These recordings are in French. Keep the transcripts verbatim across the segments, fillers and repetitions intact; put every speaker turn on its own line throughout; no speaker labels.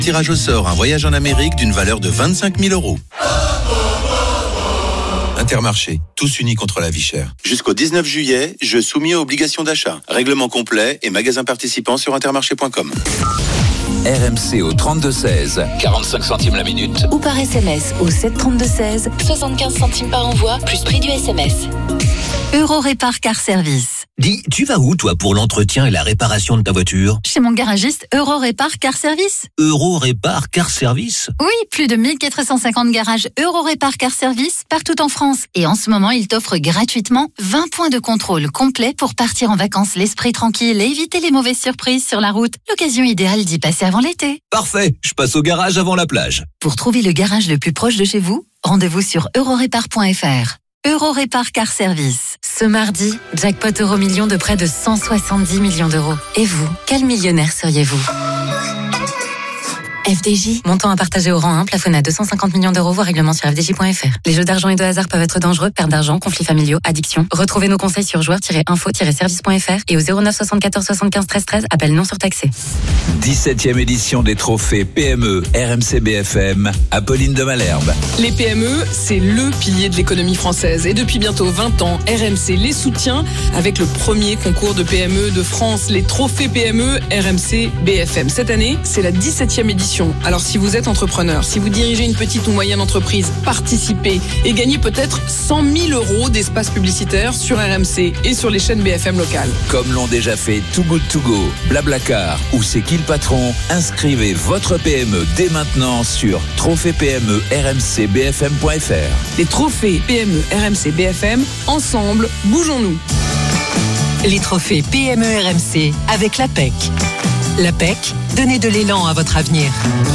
Tirage au sort, un voyage en Amérique d'une valeur de vingt-cinq mille euros. Intermarché, tous unis contre la vie chère. Jusqu'au dix-neuf juillet, jeu soumis aux obligations d'achat. Règlement complet et magasins participants sur intermarché point com.
R M C au trente-deux seize, quarante-cinq centimes la minute.
Ou par S M S au sept trente-deux seize, soixante-quinze centimes par envoi, plus prix du S M S. Eurorépar Car Service.
Dis, tu vas où toi pour l'entretien et la réparation de ta voiture ?
Chez mon garagiste Eurorépar Car Service.
Eurorépar Car Service ?
Oui, plus de mille quatre cent cinquante garages Eurorépar Car Service partout en France. Et en ce moment, il t'offre gratuitement vingt points de contrôle complets pour partir en vacances l'esprit tranquille et éviter les mauvaises surprises sur la route. L'occasion idéale d'y passer avant l'été.
Parfait, je passe au garage avant la plage.
Pour trouver le garage le plus proche de chez vous, rendez-vous sur eurorépar point f r. Eurorépar Car Service. Ce mardi, jackpot Euromillions de près de cent soixante-dix millions d'euros. Et vous, quel millionnaire seriez-vous ? F D J, montant à partager au rang un, plafonné à deux cent cinquante millions d'euros, voire règlement sur f d j point f r. Les jeux d'argent et de hasard peuvent être dangereux, perte d'argent, conflits familiaux, addiction. Retrouvez nos conseils sur joueurs tiret info tiret service point f r et au zéro neuf soixante-quatorze soixante-quinze treize treize, appel non surtaxé.
dix-septième édition des trophées P M E R M C B F M, Apolline de Malherbe.
Les P M E, c'est le pilier de l'économie française. Et depuis bientôt vingt ans, R M C les soutient avec le premier concours de P M E de France, les trophées P M E R M C B F M. Cette année, c'est la dix-septième édition. Alors si vous êtes entrepreneur, si vous dirigez une petite ou moyenne entreprise, participez et gagnez peut-être cent mille euros d'espace publicitaire sur R M C et sur les chaînes B F M locales.
Comme l'ont déjà fait Too Good To Go, Blablacar ou C'est qui le patron, inscrivez votre P M E dès maintenant sur trophée P M E R M C B F M point f r.
Les trophées P M E R M C B F M, ensemble, bougeons-nous.
Les trophées P M E R M C avec la P E C. La P E C, donnez de l'élan à votre avenir.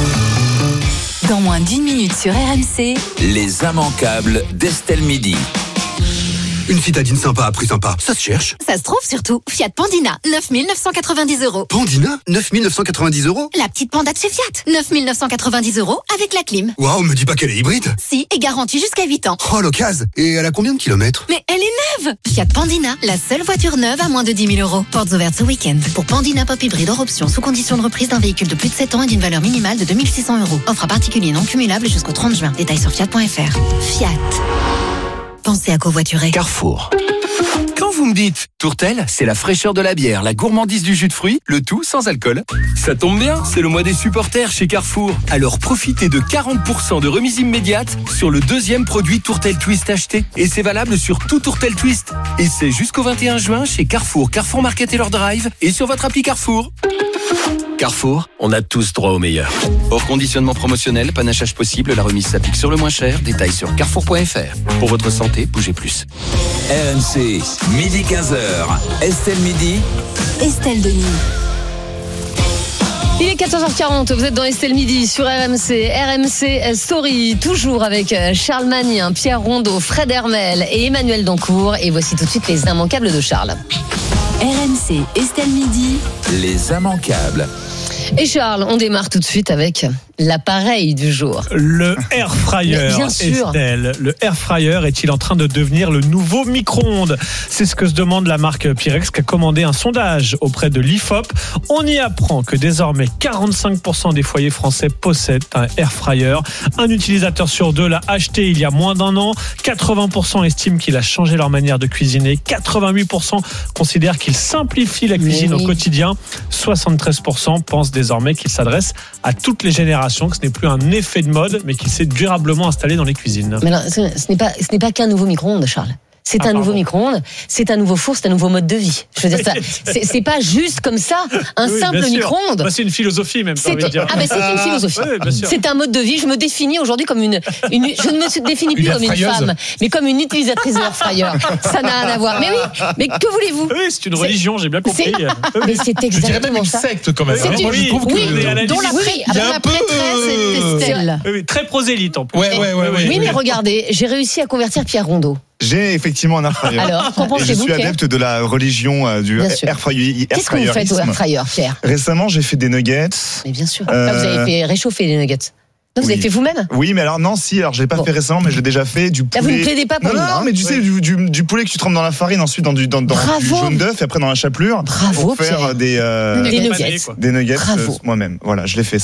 Dans moins d'une minute sur R M C,
Les immanquables d'Estelle Midi.
Une citadine sympa à prix sympa, ça se cherche.
Ça se trouve surtout. Fiat Pandina, neuf mille neuf cent quatre-vingt-dix euros.
Pandina, neuf mille neuf cent quatre-vingt-dix euros.
La petite panda de chez Fiat, neuf mille neuf cent quatre-vingt-dix euros avec la clim.
Waouh, me dis pas qu'elle est hybride.
Si, et garantie jusqu'à huit ans.
Oh, l'occasion. Et elle a combien de kilomètres ?
Mais elle est neuve. Fiat Pandina, la seule voiture neuve à moins de dix mille euros. Portes ouvertes ce week-end. Pour Pandina Pop Hybride hors option, sous condition de reprise d'un véhicule de plus de sept ans et d'une valeur minimale de deux mille six cents euros. Offre à particulier non cumulable jusqu'au trente juin. Détails sur fiat point f r. Fiat. Pensez à covoiturer.
Carrefour. Quand vous me dites Tourtel, c'est la fraîcheur de la bière, la gourmandise du jus de fruits, le tout sans alcool. Ça tombe bien, c'est le mois des supporters chez Carrefour. Alors profitez de quarante pour cent de remise immédiate sur le deuxième produit Tourtel Twist acheté. Et c'est valable sur tout Tourtel Twist. Et c'est jusqu'au vingt et un juin chez Carrefour, Carrefour Market et leur drive et sur votre appli Carrefour. Carrefour, on a tous droit au meilleur. Hors conditionnement promotionnel, panachage possible, la remise s'applique sur le moins cher. Détails sur carrefour point f r. Pour votre santé, bougez plus.
R M C, midi quinze heures. Estelle Midi.
Estelle Denis.
Il est quatorze heures quarante, vous êtes dans Estelle Midi sur R M C. R M C Story, toujours avec Charles Magnin, Pierre Rondeau, Fred Hermel et Emmanuel Dancourt. Et voici tout de suite les immanquables de Charles.
R M C Estelle Midi.
Les immanquables.
Et Charles, on démarre tout de suite avec l'appareil du jour.
Le air fryer,
bien sûr.
Estelle. Le air fryer est-il en train de devenir le nouveau micro-ondes ? C'est ce que se demande la marque Pyrex qui a commandé un sondage auprès de l'I F O P. On y apprend que désormais quarante-cinq pour cent des foyers français possèdent un air fryer. Un utilisateur sur deux l'a acheté il y a moins d'un an. quatre-vingts pour cent estiment qu'il a changé leur manière de cuisiner. quatre-vingt-huit pour cent considèrent qu'il simplifie la cuisine oui. au quotidien. soixante-treize pour cent pensent désormais qu'il s'adresse à toutes les générations, que ce n'est plus un effet de mode, mais qu'il s'est durablement installé dans les cuisines.
Mais non, ce, ce n'est pas, ce n'est pas qu'un nouveau micro-ondes, Charles. C'est ah, un pardon. nouveau micro-ondes, c'est un nouveau four, c'est un nouveau mode de vie. Je veux dire, ça, c'est, c'est pas juste comme ça, un oui, simple micro-ondes.
Bah, c'est une philosophie même.
C'est,
dire.
Ah ben bah, c'est une philosophie. Oui, c'est un mode de vie. Je me définis aujourd'hui comme une, une je ne me définis plus une comme une femme, mais comme une utilisatrice de l'air fryer. Ça n'a rien à voir. Mais oui, mais que voulez-vous ?
Oui, c'est une religion, c'est, j'ai bien compris.
C'est, mais c'est exactement ça. Je dirais même
une secte quand même.
C'est
Moi, je trouve
oui,
que
dont la prêtresse est Estelle.
Très prosélyte en plus.
Ouais, ouais, ouais.
Oui, mais regardez, j'ai réussi à convertir Pierre Rondeau.
J'ai effectivement un air fryer.
Alors, qu'en pensez-vous ?
Je suis adepte de la religion euh, du air fryer.
Qu'est-ce que vous faites au air fryer, Pierre ?
Récemment, j'ai fait des nuggets.
Mais bien sûr. Euh... Ah, vous avez fait réchauffer les nuggets. Non, vous
oui.
avez fait vous-même ?
Oui, mais alors non, si, alors je l'ai pas bon. fait récemment, mais je l'ai déjà fait du poulet.
Là, vous ne plaidez pas pour
non,
nous,
non, non, mais tu oui. sais, du, du, du poulet que tu trempes dans la farine, ensuite dans du, dans, dans du jaune d'œuf, et après dans la chapelure.
Bravo,
pour faire
Pierre.
des, euh,
des nuggets.
Des nuggets euh, moi-même. Voilà, je l'ai fait ça.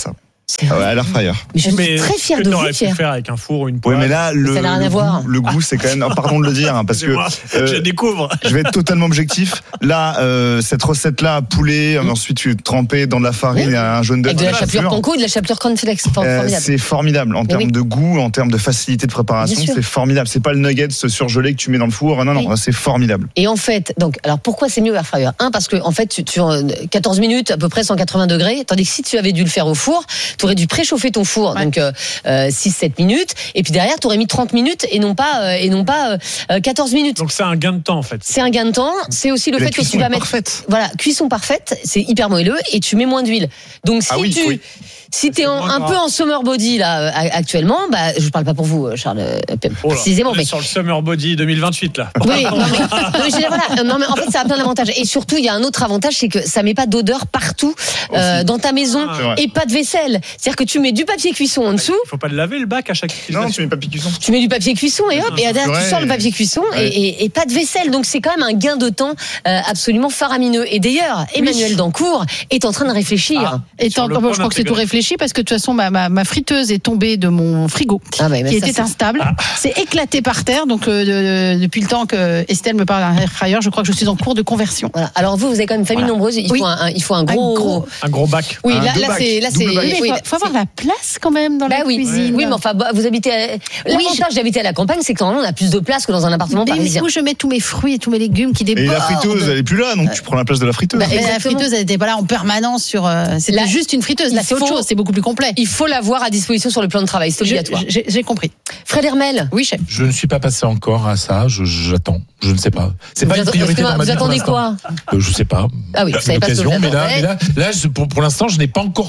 Ah ouais, à l'air fryer.
Mais je suis
Mais
très fière de
tu
vous,
aurais pu
Pierre.
faire avec un four ou une poêle.
Oui, mais là, le,
ça n'a rien
le
à
goût,
voir.
le goût, c'est quand même. Pardon de le dire, hein, parce que
Excusez-moi,
euh,
je découvre.
je vais être totalement objectif. Là, euh, cette recette-là, poulet,
Mmh.
ensuite tu trempais dans de la farine
Mmh.
et un jaune d'œuf.
Avec de la
dans
chapelure
four.
panko et de la chapelure cornflakes.
Euh,
Formidable.
c'est formidable en
Mais
termes
oui.
de goût, en termes de facilité de préparation,
Bien sûr.
c'est formidable. C'est pas le nugget surgelé que tu mets dans le four. Non, non,
Oui.
c'est formidable.
Et en fait, donc, alors pourquoi c'est mieux air fryer? Un, parce que en fait, tu, tu euh, quatorze minutes, à peu près cent quatre-vingts degrés, tandis que si tu avais dû le faire au four, tu aurais dû préchauffer ton four, ouais. donc euh, euh, six sept minutes, et puis derrière, tu aurais mis trente minutes et non pas euh, et non pas euh, quatorze minutes.
Donc c'est un gain de temps en fait.
C'est un gain de temps. C'est aussi le
La
fait que tu
cuisson
vas
est
mettre,
parfaite.
voilà, cuisson parfaite, c'est hyper moelleux et tu mets moins d'huile. Donc si
Ah oui,
tu
oui.
si t'es en- un peu en summer body là euh, actuellement, bah je parle pas pour vous, Charles, euh,
Oh là,
précisément,
on est
mais
sur le Summer Body deux mille vingt-huit là.
oui, non mais, non, mais je veux dire, voilà, non mais en fait ça a plein d'avantages et surtout il y a un autre avantage, c'est que ça met pas d'odeur partout euh, dans ta maison
Ah,
et pas de vaisselle. C'est-à-dire que tu mets du papier cuisson en dessous,
Il faut pas le laver le bac à chaque utilisation.
Non, tu mets pas cuisson.
tu mets du papier cuisson et hop, et derrière tu
Ouais.
sors le papier cuisson et,
Ouais.
et, et pas de vaisselle. Donc c'est quand même un gain de temps euh, absolument faramineux. Et d'ailleurs, Emmanuel Dancourt est en train de réfléchir.
Ah.
Et
Sur
tant,
le
bon,
point
je crois que c'est tout
d'intégrer.
réfléchi parce que de toute façon ma, ma, ma friteuse est tombée de mon frigo
Ah bah, mais
qui
ça,
était
c'est-
instable.
Ah.
C'est éclaté par terre. Donc euh, de- de- depuis le temps que Estelle me parle d'un air fryer, je crois que je suis en cours de conversion.
Voilà. Alors vous, vous avez quand même une famille
Voilà.
nombreuse. Il
Oui.
faut un, un- il faut un gros.
Un gros-
Un gros bac.
Oui,
Un
là,
deux
là
bacs,
c'est là c'est.
double bac.
Oui, mais
oui,
il faut, faut avoir la place quand même dans
Bah
la
oui,
cuisine.
oui, mais enfin, bah, vous habitez. À... L'avantage d'habiter à la campagne, c'est que normalement, on a plus de place que dans un appartement
Mais
parisien.
où je mets tous mes fruits et tous mes légumes qui
Et
débordent.
la friteuse, elle est plus là, donc tu prends la place de la friteuse.
Bah,
Mais la
Exactement.
friteuse, elle n'était pas là en permanence sur. euh, C'était
Là,
juste une friteuse. Là,
il
c'est autre
faut-
chose. C'est beaucoup plus complet.
Il faut l'avoir à disposition sur le plan de travail, c'est
Je-
obligatoire.
J'ai j'ai compris.
Fred Hermel,
Oui, chef.
Je ne suis pas passé encore à ça, je- j'attends, je ne sais pas. C'est pas
vous,
une
atte-
priorité
excusez-moi,
dans ma
vous
vie pour
attendez
l'instant.
quoi
Euh, Je sais pas.
Ah oui, vous savez pas ce que
L'occasion,
vous
mais là,
attendez.
mais là, là, je- pour, pour l'instant, je n'ai pas encore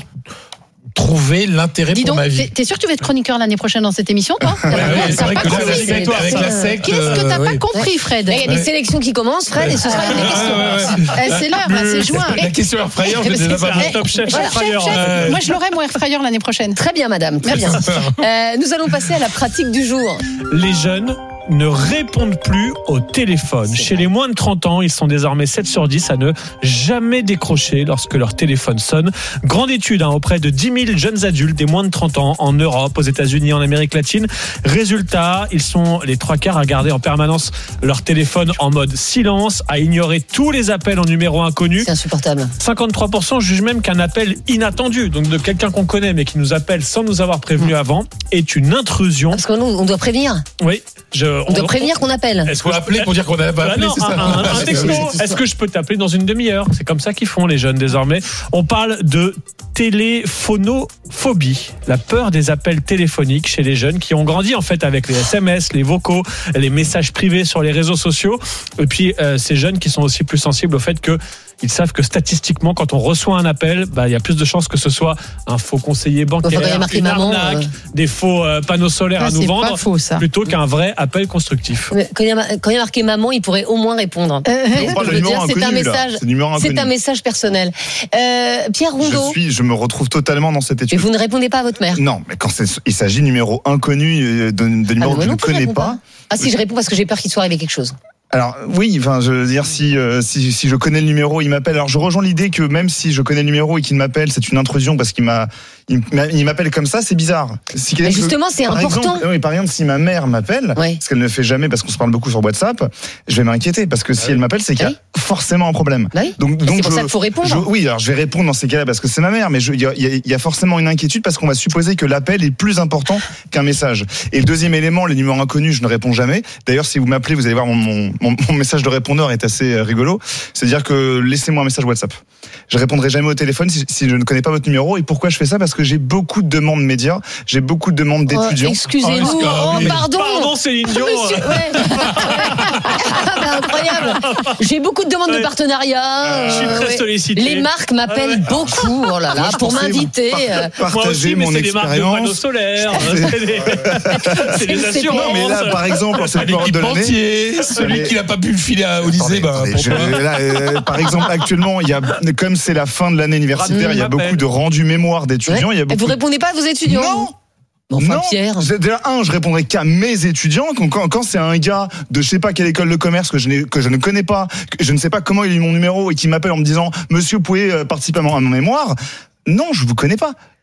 trouvé l'intérêt
Dis
pour
donc,
ma vie.
t'es- t'es sûr que tu vas être chroniqueur l'année prochaine dans cette émission, toi
Ouais, ouais, c'est vrai que là,
compris.
avec, avec, avec la secte.
Qu'est-ce que t'as
euh,
pas
oui.
compris, Fred
Là, il y a des
Ouais.
sélections qui commencent, Fred, et ce sera une des questions.
Ah, ouais, ouais.
Eh, c'est l'heure, là, c'est juin.
La question air fryer, je l'ai déjà pas
Un
fait.
top chef
Voilà,
air fryer.
chef, chef.
Ouais.
Moi, je l'aurai, mon air fryer, l'année prochaine.
Très bien, madame, très bien. Euh, nous allons passer à la pratique du jour.
Les jeunes ne répondent plus au téléphone. Chez les moins de trente ans, ils sont désormais sept sur dix à ne jamais décrocher lorsque leur téléphone sonne. Grande étude hein, auprès de dix mille jeunes adultes des moins de trente ans en Europe, aux États-Unis, en Amérique latine. Résultat, ils sont les trois quarts à garder en permanence leur téléphone en mode silence, à ignorer tous les appels en numéro inconnu.
C'est insupportable.
cinquante-trois pour cent jugent même qu'un appel inattendu, donc de quelqu'un qu'on connaît mais qui nous appelle sans nous avoir prévenu avant, est une intrusion.
Parce que nous, on doit prévenir.
Oui, je,
On doit prévenir qu'on appelle.
Est-ce
Faut appeler pour dire qu'on a pas
Bah
appelé,
non,
c'est ça.
un, un- un texto. Est-ce que je peux t'appeler dans une demi-heure? C'est comme ça qu'ils font les jeunes désormais. On parle de téléphonophobie, la peur des appels téléphoniques chez les jeunes qui ont grandi en fait avec les S M S, les vocaux, les messages privés sur les réseaux sociaux. Et puis euh, ces jeunes qui sont aussi plus sensibles au fait que ils savent que statistiquement, quand on reçoit un appel, bah, il y a plus de chances que ce soit un faux conseiller bancaire,
Enfin, quand il y a marqué
une
maman,
arnaque,
euh.
des faux euh, panneaux solaires
Ah,
à nous
c'est
vendre,
pas faux, ça.
plutôt qu'un vrai appel constructif.
Mais Quand il y a, quand il y a marqué maman, il pourrait au moins répondre.
Euh,
Vous voyez ce
On
que
parle
je
de
veux
numéro
dire, c'est un
inconnu, là.
message.
C'est numéro
C'est
inconnu.
un message personnel. Euh, Pierre
Je
Rondeau,
suis, je me retrouve totalement dans cette
et
étude.
vous ne répondez pas à votre mère.
Non, mais quand c'est- il s'agit de numéro inconnu, euh, de, de
Ah,
numéro
mais moi
que je
non
ne
plus, je
connais
réponds
pas.
Ah si, je réponds parce que j'ai peur qu'il soit arrivé quelque chose.
Alors oui, enfin, je veux dire, si, euh, si si je connais le numéro, il m'appelle. Alors je rejoins l'idée que même si je connais le numéro et qu'il m'appelle, c'est une intrusion parce qu'il m'a, il m'a- il m'appelle comme ça, c'est bizarre. Si
Mais
quelqu'un-
justement, c'est
par
important.
Exemple, oui, par exemple, si ma mère m'appelle,
Oui.
ce qu'elle ne fait jamais parce qu'on se parle beaucoup sur WhatsApp, je vais m'inquiéter parce que si elle m'appelle, c'est qu'il y a
Oui.
forcément un problème.
Bah oui.
Donc,
Mais
donc
c'est pour
je-
ça qu'il faut répondre.
je- oui, alors je vais répondre dans ces cas-là parce que c'est ma mère, mais je- il y, a- il y a- il y a forcément une inquiétude parce qu'on va supposer que l'appel est plus important qu'un message. Et le deuxième élément, les numéros inconnus, je ne réponds jamais. D'ailleurs, si vous m'appelez, vous allez voir mon, mon, mon- mon message de répondeur est assez euh, rigolo. C'est-à-dire que laissez-moi un message WhatsApp. Je répondrai jamais au téléphone si, si je ne connais pas votre numéro. Et pourquoi je fais ça? Parce que j'ai beaucoup de demandes médias, j'ai beaucoup de demandes
Oh,
d'étudiants.
excusez-nous,
Oh,
oh,
oui.
pardon.
Pardon, Céline Dion.
Monsieur, ouais. Ah, bah, incroyable. J'ai beaucoup de demandes
Ouais.
de partenariat.
Je suis
euh,
très
ouais.
sollicité.
Les marques m'appellent beaucoup. Oh là là,
Moi, je
pour
pensais vous
m'inviter.
par-
euh,
Moi aussi,
Partager
mais
mon
c'est des marques de panneaux
expérience.
solaires, c'est des, c'est des
C'est- c'est-
assurances.
Non, mais là, par exemple, en cette période de l'année.
L'équipementier, celui
Mais-
qui n'a pas pu le filer à Olysée,
Attendez,
bah,
attendez,
pour
je-
toi.
là, euh, par exemple, actuellement, il y a, comme c'est la fin de l'année universitaire, il y a
Rappel.
beaucoup de rendus mémoire d'étudiants.
ouais.
Il y a
Et
beaucoup
vous
de-
répondez pas à vos étudiants?
Non.
Bon, enfin,
non,
Pierre.
C'est- déjà un, je répondrai qu'à mes étudiants. Quand, quand, quand c'est un gars de je sais pas quelle école de commerce que je, n'ai- que je ne connais pas, que je ne sais pas comment il a eu mon numéro et qui m'appelle en me disant Monsieur, vous pouvez euh, participer à mon, à mon mémoire. Non, je vous connais pas.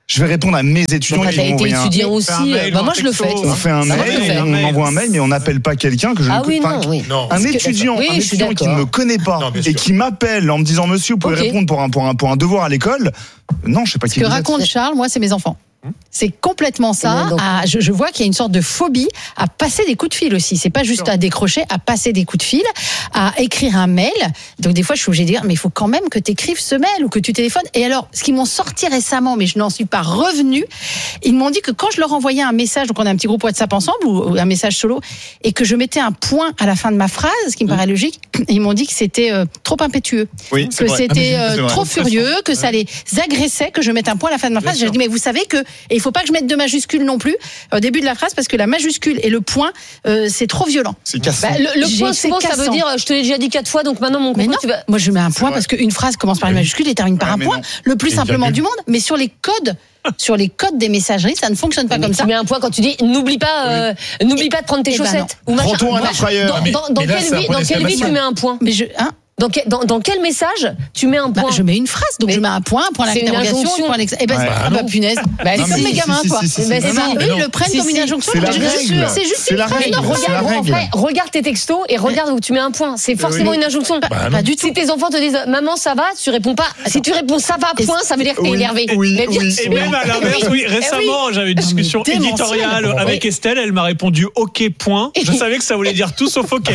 Je vais répondre à mes étudiants
Bah,
qui
t'as
vont
été
envoyer un...
étudiant aussi. Bah, moi, je le fais.
On fait un
Ça,
mail,
moi, je le fais.
on envoie un mail, mais on n'appelle pas quelqu'un que je
Ah
ne
oui,
connais
non,
pas.
oui.
Non.
Un
Parce que-
étudiant,
oui,
un
je suis
étudiant qui ne
d'accord.
me connaît pas
Non, bien
et
sûr.
qui m'appelle en me disant monsieur, vous pouvez
Ok.
répondre pour un, pour un, pour un devoir à l'école. Non, je sais pas
Ce
qui
que
vous êtes.
raconte Charles, moi, c'est mes enfants. C'est complètement ça.
Mais donc-
À- je, je vois qu'il y a une sorte de phobie à passer des coups de fil aussi. C'est pas juste à décrocher, à passer des coups de fil, à écrire un mail. Donc des fois, je suis obligée de dire, mais il faut quand même que tu écrives ce mail ou que tu téléphones. Et alors, ce qu'ils m'ont sorti récemment, mais je n'en suis pas revenue, ils m'ont dit que quand je leur envoyais un message, donc on a un petit groupe WhatsApp ensemble ou, ou un message solo, et que je mettais un point à la fin de ma phrase, ce qui me paraît logique, ils m'ont dit que c'était euh, trop impétueux,
Oui, c'est
que
vrai.
c'était
Ah, mais c'est
euh,
vrai.
trop furieux, que ça les agressait, que je mette un point à la fin de ma phrase. J'ai dit, mais vous savez que, et il faut pas que je mette de majuscule non plus au début de la phrase, parce que la majuscule et le point, euh, c'est trop violent.
C'est cassant.
Bah, le, le
J'ai-
point,
c'est
souvent, ça veut
cassant.
dire, je te l'ai déjà dit quatre fois, donc maintenant, mon
Mais
copain,
non,
tu vas.
moi je mets un point
vrai.
parce qu'une phrase commence par une majuscule et termine par
Ouais,
un
mais
point,
non.
le plus
Et
simplement
virgule.
du monde. Mais sur les codes, sur les codes des messageries, ça ne fonctionne pas
Mais
comme
tu
ça.
mets un point quand tu dis n'oublie pas, euh, n'oublie pas de prendre tes
Eh ben
chaussettes ou machin.
Prends-toi un
Bah,
air fryer.
Dans,
Mais-
dans, dans
mais là,
quelle
c'est un
vie,
point
dans quelle vie
d'exclamation.
tu mets un point
Mais je, hein
dans quel, dans, dans quel message tu mets un
bah,
point
je mets une phrase, donc
Mais
je mets un point, un point
c'est une
d'interrogation,
injonction.
un point d'ex... Eh ben,
Ouais.
ah bah punaise.
Bah,
C'est
si,
comme
si,
mes gamins,
si,
quoi.
si, si, si.
Bah,
Eh
c'est
ben,
ça.
eux, ils le prennent
Si,
comme une
si.
injonction.
C'est la
mais je-
règle.
C'est juste
C'est
une
la
phrase
règle.
normale.
C'est la
Regarde,
règle.
en fait, regarde tes textos et regarde où tu mets un point. C'est forcément une injonction.
Bah, non.
Pas du tout.
Si tes enfants te disent maman ça va, tu réponds pas. Si tu réponds ça va point, ça veut dire que t'es
Oui,
énervé.
oui,
Mais bien
oui.
sûr.
Et même à l'inverse, oui, récemment, j'avais une discussion
mais démentiel.
éditoriale avec Estelle. Elle m'a répondu OK, point. Je savais que ça voulait dire tout sauf OK.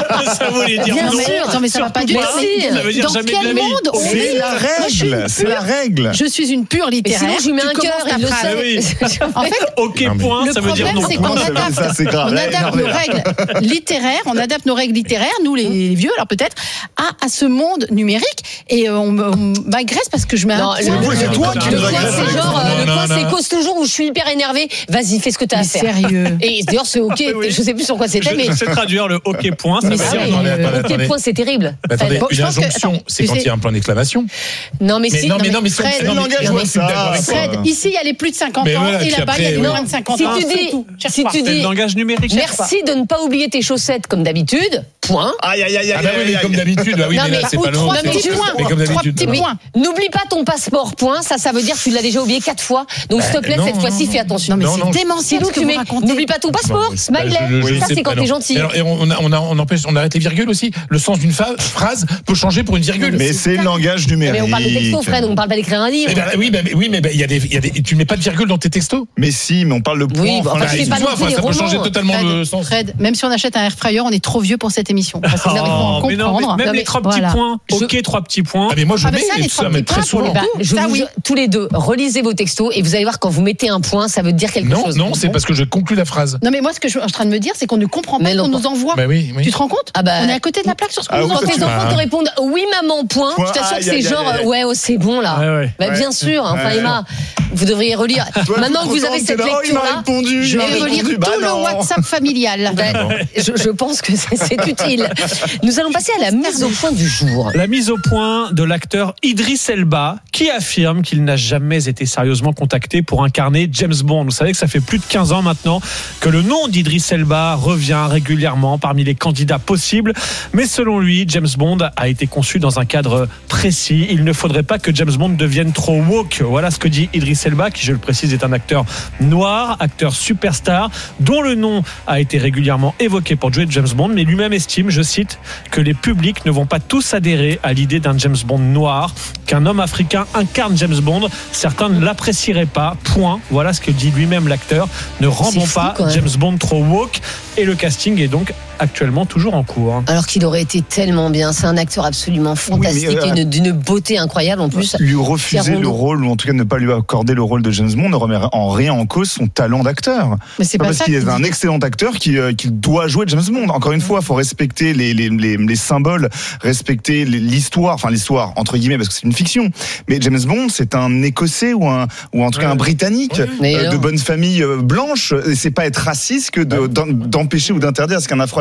Ça voulait dire
Bien
non.
sûr.
Non, mais ça va pas du tout.
Mais si.
Ça veut dire
Dans
jamais de
quel
la vie.
monde on
C'est
vit
la
Moi, je suis une
règle. C'est la
pure-
règle.
Je suis une pure
Mais
littéraire.
sinon je lui mets
Tu
un cœur,
commences ta
il le
phrase.
sait.
En fait,
OK,
Non, mais-
point,
le
ça veut dire
problème,
non.
c'est qu'on
Non, ça-
adapte,
ça, c'est grave.
on
Là,
adapte
énervé.
nos règles littéraires, on adapte nos règles littéraires, nous les vieux, alors peut-être, à, à ce monde numérique. Et euh, on, me- on m'agresse parce que je mets
Non,
un
le,
point.
le-
c'est toi
le
qui
point,
nous agresses.
c'est genre, euh,
Non,
le
non,
point,
non.
c'est cause toujours où je suis hyper énervé. Vas-y, fais ce que t'as à
Mais
faire.
sérieux.
Et d'ailleurs, c'est ok.
Oui, oui.
Je sais plus sur quoi c'était, mais.
Je sais traduire le OK, point. Ça
Mais
veut
c'est-
dire
Ah
non.
oui,
Attendez,
euh,
attendez,
Ok,
attendez.
point, c'est terrible.
Mais attendez,
Bon, je
une
pense que-
injonction,
attends,
c'est
tu
quand
sais-
il y a un point d'exclamation.
Non, mais
Mais
si.
non, mais non, mais
Fred,
c'est
le langage,
non, mais
ouais,
je suis d'accord
ça.
avec toi.
Fred, ici, il y a les plus de cinquante
Mais
ans,
voilà,
et
puis
là-bas, il y a les
après,
moins
oui.
de cinquante
Si
ans.
tu
C'est
dis-
tout. Cherche
si
pas.
tu
C'est le
dis-
langage numérique.
Merci de ne pas oublier tes chaussettes comme d'habitude. Point.
Aïe, aïe, aïe,
Ah
aïe,
bah oui,
aïe,
mais comme
aïe.
d'habitude, bah oui,
Non,
mais là
mais-
c'est
Ou
pas
trois
long.
petits points.
Mais comme
Trois
d'habitude.
petits
Oui.
points.
N'oublie pas ton passeport, point. Ça, ça veut dire que tu l'as déjà oublié quatre fois. Donc, s'il te plaît,
non,
cette fois-ci,
non,
fais attention.
Non, mais
Non, non,
c'est démentiel
Sinon,
ce que
tu
vous
mets.
racontez.
N'oublie pas ton passeport.
Bah,
Smiley.
je- je
Ça,
sais
c'est
pas,
quand t'es
non.
gentil.
Alors, et on, on, a- on, a- on empêche, on arrête les virgules aussi. Le sens d'une fa- phrase peut changer pour une virgule.
Mais c'est le langage
Mais
numérique.
on parle de texto, Fred. On parle pas d'écrire un livre.
Eh ben, oui, mais oui, mais ben, il y a des, il y a des, tu mets pas de virgule dans tes textos.
Mais si, mais on parle de point.
Oui, bah,
enfin,
enfin,
là,
je fais
il-
pas non
Excuse-moi,
plus
enfin,
les
ça peut
romans.
changer totalement
Fred,
le sens.
Fred, même si on achète un air fryer, on est trop vieux pour cette émission. Parce que là, il faut en
Oh, mais non, mais
comprendre.
même
Non,
les
mais
trois petits
voilà.
points.
Je-
OK, trois petits points.
Ah, mais moi je
Ah, mais
mets
ça, les
et
trois
ça, mais
petits
très
points,
souvent.
pour
Bah,
tout,
je
ça,
vous,
oui.
tous les deux, relisez vos textos et vous allez voir quand vous mettez un point, ça veut dire quelque
Non,
chose.
non, c'est parce que je conclus la phrase.
Non, mais moi, ce que je suis en train de me dire, c'est qu'on ne comprend pas
Mais
ce
non,
qu'on
pas.
nous envoie.
Bah oui, oui.
Tu te rends compte
Ah bah-
On est à côté de la plaque sur ce qu'on
Ah
nous
oui,
Quand
envoie.
tes
tu-
enfants
Ah.
te répondent oui maman point,
Point.
je t'assure que
Aïe,
c'est
aïe,
genre
aïe, aïe.
ouais oh, c'est bon là.
Ouais, ouais.
Bah,
Ouais.
bien sûr, enfin
Ouais.
Emma, vous devriez relire.
Toi,
Maintenant
tout
que vous
content,
avez
t'es
cette
là, oh, il
lecture
m'a
là,
répondu,
Je
il m'a
vais relire
répondu.
tout
Bah
le
non.
WhatsApp familial.
je, je pense que c'est c'est utile. Nous allons passer à la mise au point du jour.
La mise au point de l'acteur Idris Elba, qui affirme qu'il n'a jamais été sérieusement contacté pour incarner James Bond. Vous savez que ça fait plus de quinze ans maintenant que le nom d'Idris Elba revient régulièrement parmi les candidats possibles. Mais selon lui, James Bond a été conçu dans un cadre précis. Il ne faudrait pas que James Bond devienne trop woke. Voilà ce que dit Idris Elba, qui, je le précise, est un acteur noir, acteur superstar, dont le nom a été régulièrement évoqué pour jouer James Bond. Mais lui-même estime, je cite, que les publics ne vont pas tous adhérer à l'idée d'un James Bond noir, qu'un homme africain incarne James Bond. Certains ne l'apprécieraient pas. Point. Voilà ce que dit lui-même l'acteur. Ne rendons
fou,
pas
quand même.
James Bond trop woke. Et le casting est donc actuellement toujours en cours.
Alors qu'il aurait été tellement bien. C'est un acteur absolument fantastique,
Oui, mais, euh,
et une- d'une beauté incroyable en plus.
Lui refuser
Pierre
le
Rondeau.
rôle, ou en tout cas ne pas lui accorder le rôle de James Bond, ne remet en rien en cause son talent d'acteur.
Mais c'est
Pas
pas
parce
ça.
qu'il
qu'il
est un
dit.
excellent acteur qu'il euh, qu'il doit jouer James Bond. Encore une fois, il faut respecter les, les, les, les symboles, respecter les- l'histoire, enfin l'histoire entre guillemets parce que c'est une fiction. Mais James Bond, c'est un Écossais ou un ou en tout cas
Ouais.
un Britannique
Mais
euh,
non.
de bonne famille euh, blanche. Et c'est pas être raciste que de- d'en- d'empêcher ou d'interdire à ce qu'un Afro-Américain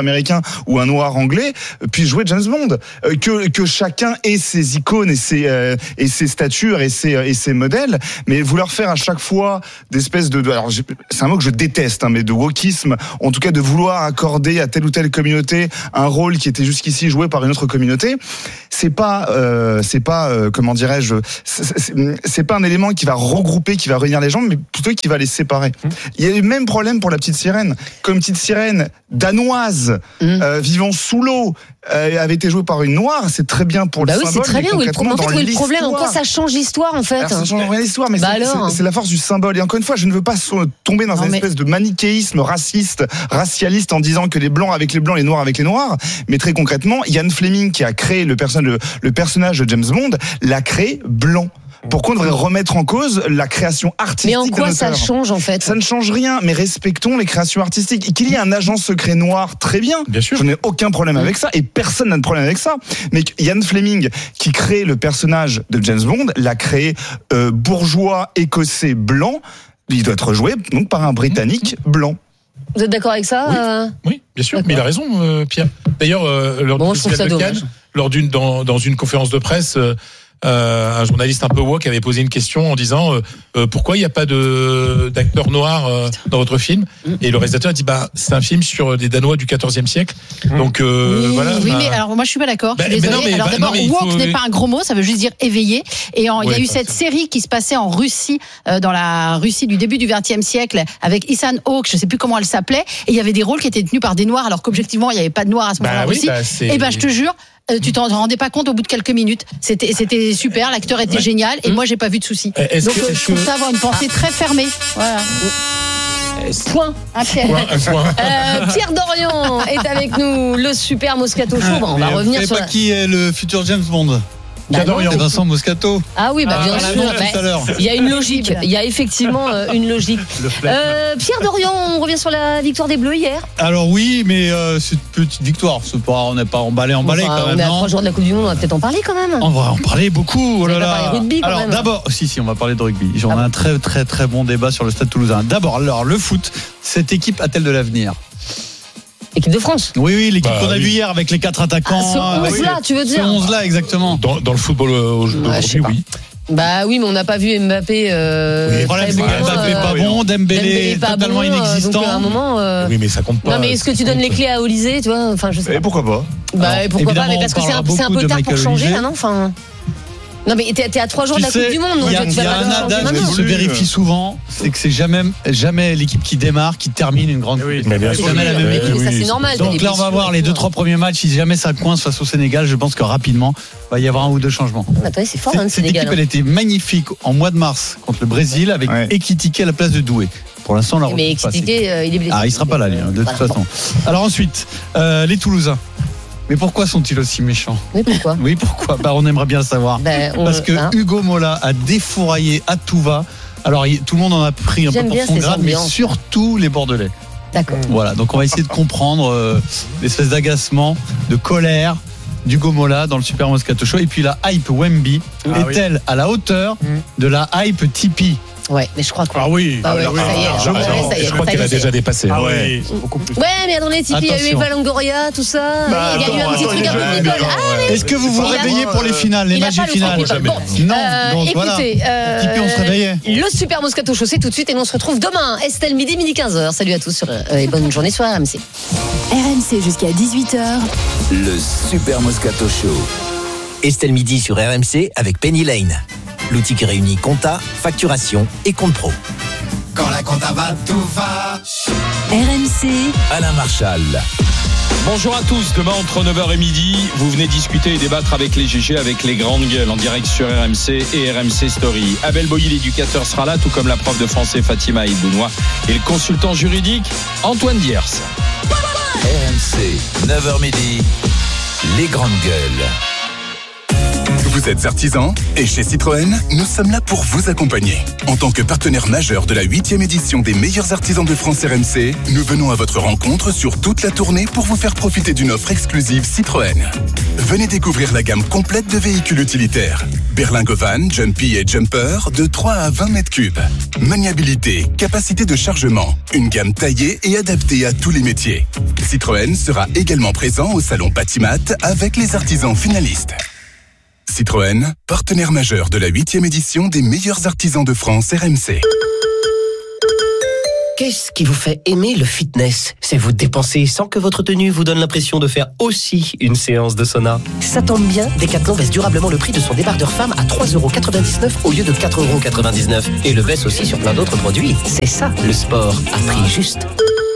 américain ou un noir anglais puisse jouer James Bond. Euh, que que chacun ait ses icônes et ses euh, et ses statures et ses et ses modèles, mais vouloir faire à chaque fois d'espèces de, de alors c'est un mot que je déteste, hein, mais de wokisme, en tout cas de vouloir accorder à telle ou telle communauté un rôle qui était jusqu'ici joué par une autre communauté, c'est pas euh, c'est pas euh, comment dirais-je, c'est, c'est, c'est pas un élément qui va regrouper, qui va réunir les gens, mais plutôt qui va les séparer. Mmh. Il y a le même problème pour la petite sirène, comme petite sirène danoise mmh. euh, vivant sous l'eau. Euh, avait été joué par une noire, c'est très bien pour
bah
le
oui,
symbole.
C'est très bien. Oui, en fait, où est le problème? En quoi ça change l'histoire, en fait?
Alors, ça change rien l'histoire, mais
bah
c'est, c'est, c'est la force du symbole. Et encore une fois, je ne veux pas tomber dans non, une mais... espèce de manichéisme raciste, racialiste, en disant que les blancs avec les blancs, les noirs avec les noirs. Mais très concrètement, Ian Fleming, qui a créé le, perso- le, le personnage de James Bond, l'a créé blanc. Pourquoi on devrait remettre en cause la création artistique?
Mais en quoi ça change en fait?
Ça ne change rien, mais respectons les créations artistiques. Et qu'il y ait un agent secret noir, très bien.
Bien sûr.
Je n'ai aucun problème mmh. avec ça, et personne n'a de problème avec ça. Mais Ian Fleming, qui crée le personnage de James Bond, l'a créé euh, bourgeois écossais blanc. Il doit être joué donc par un Britannique mmh. blanc.
Vous êtes d'accord avec ça?
Oui,
euh...
oui bien sûr. D'accord. Mais il a raison, euh, Pierre. D'ailleurs, euh, lors,
bon,
de Cannes, lors d'une dans, dans une conférence de presse. Euh, Euh, un journaliste un peu woke avait posé une question en disant euh, euh, pourquoi il n'y a pas de d'acteurs noirs euh, dans votre film, et le réalisateur a dit bah c'est un film sur des Danois du quatorzième siècle, donc euh,
oui,
voilà.
Oui,
bah...
mais alors moi je suis pas d'accord.
Bah,
je suis désolée.
Non, mais,
alors
bah,
d'abord,
non,
woke
faut...
n'est pas un gros mot, ça veut juste dire éveillé. Et en, il ouais, y a eu cette ça. série qui se passait en Russie, euh, dans la Russie du début du vingtième siècle, avec Ethan Hawke, je sais plus comment elle s'appelait, et il y avait des rôles qui étaient tenus par des noirs, alors qu'objectivement il y avait pas de noirs à ce moment-là
bah,
en
oui,
Russie.
Bah,
et ben je te jure. Euh, tu t'en rendais pas compte au bout de quelques minutes. C'était, c'était super, l'acteur était ouais. génial, et mmh. moi j'ai pas vu de soucis.
Est-ce
Donc
que,
euh, je trouve ça avoir une pensée très fermée. Voilà. Point. Un Pierre.
Point, un point.
Euh, Pierre Dorian est avec nous, le super Moscato Show. Bon, on va
Mais
revenir
sur.
Sur
pas
la...
qui est le futur James Bond?
Bah
c'est Vincent Moscato.
Ah oui, bah
ah,
bien sûr. Bah, il y a une logique. Il y a effectivement euh, une logique. Euh, Pierre Dorian, on revient sur la victoire des Bleus hier.
Alors oui, mais euh, c'est une petite victoire. C'est pas, on n'est pas emballé, emballé
enfin,
quand
on
même.
est à
non
trois jours de la Coupe du Monde, on va peut-être en parler quand même.
On va en parler beaucoup. Oh là là.
Parler rugby quand
alors
même.
d'abord, si si, on va parler de rugby. On ah a bon. un très très très bon débat sur le Stade Toulousain. D'abord, alors le foot. Cette équipe a-t-elle de l'avenir?
L'équipe de France.
Oui, oui, l'équipe bah, qu'on a
oui.
vue hier avec les quatre attaquants.
Ah, ce onze-là, tu veux dire?
Ce onze-là, exactement.
Dans, dans le football aujourd'hui, oui.
Bah oui, mais on n'a pas vu Mbappé. Euh,
oui, le problème, c'est que Mbappé euh, pas bon, Dembélé, Dembélé pas totalement bon, inexistant.
Donc, à un moment, euh...
Oui, mais ça compte pas.
Non, mais est-ce que tu donnes les clés à Olysée, tu vois? Enfin, je sais.
Et pourquoi pas?
Bah, Alors, pourquoi pas? Mais parce que c'est un, c'est un peu tard pour changer, là, non? Enfin. Non mais t'es, t'es à trois jours
tu
de la
sais,
Coupe du Monde, donc
y a,
tu vas
y a
pas
un adage qui se vérifie souvent, c'est que c'est jamais, jamais l'équipe qui démarre qui termine une grande.
Oui, mais bien
c'est
sûr,
jamais la même équipe. Oui, ça c'est normal.
Donc là on va voir les deux trois premiers matchs. Si jamais ça coince face au Sénégal, je pense que rapidement il va y avoir un ou deux changements.
Attendez, c'est fort,
c'est,
hein, le
cette
Sénégal.
Cette équipe, elle était magnifique en mois de mars contre le Brésil avec ouais. Ekitike à la place de Doué. Pour l'instant, on l'a
mais Ekitike, euh, il est blessé.
Ah, il sera pas là, lui, de toute façon. Alors ensuite, euh, les Toulousains. Mais pourquoi sont-ils aussi méchants?
Oui, pourquoi?
Oui, pourquoi? Bah, on aimerait bien savoir.
Ben, on,
Parce que hein Hugo Mola a défouraillé à tout va. Alors, il, tout le monde en a pris un
J'aime
peu pour son grade, mais surtout les Bordelais.
D'accord.
Voilà, donc on va essayer de comprendre euh, l'espèce d'agacement, de colère d'Hugo Mola dans le Super Moscato Show. Et puis la hype Wemby ah, est-elle oui. à la hauteur mmh. de la hype Tipeee?
Ouais, mais je crois que.
Ah oui,
ah ouais,
ah oui.
Ça y est,
je,
ouais, ça y est,
je crois qu'elle a déjà dépassé.
Ah ouais, beaucoup plus.
Ouais, mais attendez, Tipeee, il y a eu Eva Longoria, tout ça.
Bah,
il y a eu un petit truc un peu
mais
Nicole. Ah,
Est-ce que vous vous réveillez pour les finales, les matchs finales?
Bon,
non,
euh,
donc
écoutez,
voilà.
Euh,
Tipeee, on se réveillait.
Le Super Moscato Show, c'est tout de suite et nous on se retrouve demain. Estelle, midi, midi quinze heures. Salut à tous sur, euh, et bonne journée sur R M C.
R M C jusqu'à dix-huit heures.
Le Super Moscato Show.
Estelle midi sur R M C avec Penny Lane. L'outil qui réunit compta, facturation et compte pro.
Quand la compta va, tout va.
R M C.
Alain Marchal.
Bonjour à tous, demain entre neuf heures et midi, vous venez discuter et débattre avec les G G, avec les grandes gueules en direct sur R M C et R M C Story. Abel Boilly, l'éducateur, sera là, tout comme la prof de français Fatima Ibounois et le consultant juridique Antoine Diers.
R M C, neuf heures midi, les grandes gueules.
Vous êtes artisan et chez Citroën, nous sommes là pour vous accompagner. En tant que partenaire majeur de la huitième édition des meilleurs artisans de France R M C, nous venons à votre rencontre sur toute la tournée pour vous faire profiter d'une offre exclusive Citroën. Venez découvrir la gamme complète de véhicules utilitaires. Berlingo Van, Jumpy et Jumper de trois à vingt mètres cubes. Maniabilité, capacité de chargement, une gamme taillée et adaptée à tous les métiers. Citroën sera également présent au salon Patimat avec les artisans finalistes. Citroën, partenaire majeur de la huitième édition des meilleurs artisans de France R M C.
Qu'est-ce qui vous fait aimer le fitness ? C'est vous dépenser sans que votre tenue vous donne l'impression de faire aussi une séance de sauna. Ça tombe bien, Decathlon baisse durablement le prix de son débardeur femme à trois euros quatre-vingt-dix-neuf au lieu de quatre euros quatre-vingt-dix-neuf. Et le baisse aussi sur plein d'autres produits. C'est ça, le sport à prix juste.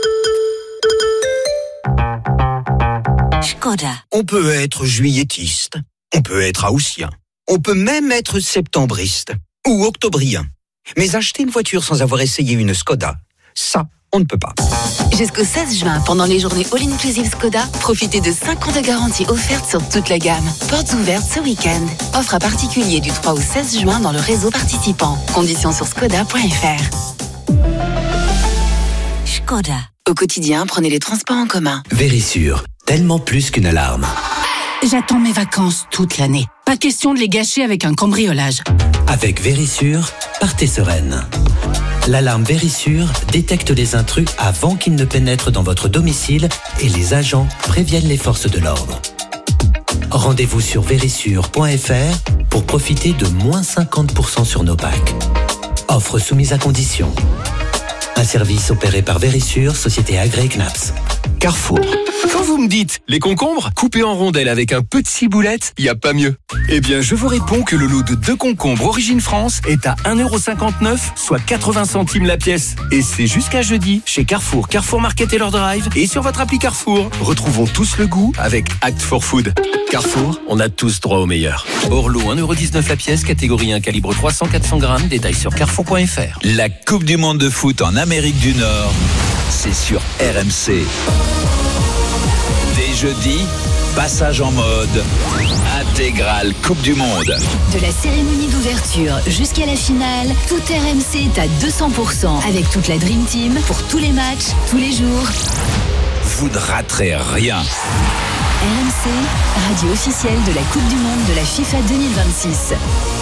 Skoda. On peut être juilletiste, on peut être haussien, on peut même être septembriste ou octobrien. Mais acheter une voiture sans avoir essayé une Skoda, ça, on ne peut pas.
Jusqu'au seize juin, pendant les journées All-Inclusive Skoda, profitez de cinq ans de garantie offerte sur toute la gamme. Portes ouvertes ce week-end. Offre à particulier du trois au seize juin dans le réseau participant. Conditions sur skoda point f r. Skoda. Au quotidien, prenez les transports en commun.
Vérissure, tellement plus qu'une alarme.
J'attends mes vacances toute l'année. Pas question de les gâcher avec un cambriolage.
Avec Vérissure, partez sereine. L'alarme Vérissure détecte les intrus avant qu'ils ne pénètrent dans votre domicile et les agents préviennent les forces de l'ordre. Rendez-vous sur vérissure point f r pour profiter de moins cinquante pour cent sur nos packs. Offre soumise à condition. Un service opéré par Vérissure, société agréée C N A P S.
Carrefour. Quand vous me dites les concombres coupés en rondelles avec un peu de ciboulette, il n'y a pas mieux. Eh bien, je vous réponds que le lot de deux concombres Origine France est à un euro cinquante-neuf, soit quatre-vingts centimes la pièce. Et c'est jusqu'à jeudi chez Carrefour, Carrefour Market et leur drive et sur votre appli Carrefour. Retrouvons tous le goût avec Act for Food. Carrefour, on a tous droit au meilleur. Orlo, un euro dix-neuf la pièce, catégorie un, calibre trois cents à quatre cents grammes, détails sur carrefour point f r.
La Coupe du Monde de foot en Amérique du Nord, c'est sur R M C. Dès jeudi, passage en mode intégrale Coupe du Monde.
De la cérémonie d'ouverture jusqu'à la finale, tout R M C est à deux cents pour cent avec toute la Dream Team pour tous les matchs, tous les jours.
Vous ne raterez rien.
R M C, radio officielle de la Coupe du Monde de la FIFA deux mille vingt-six.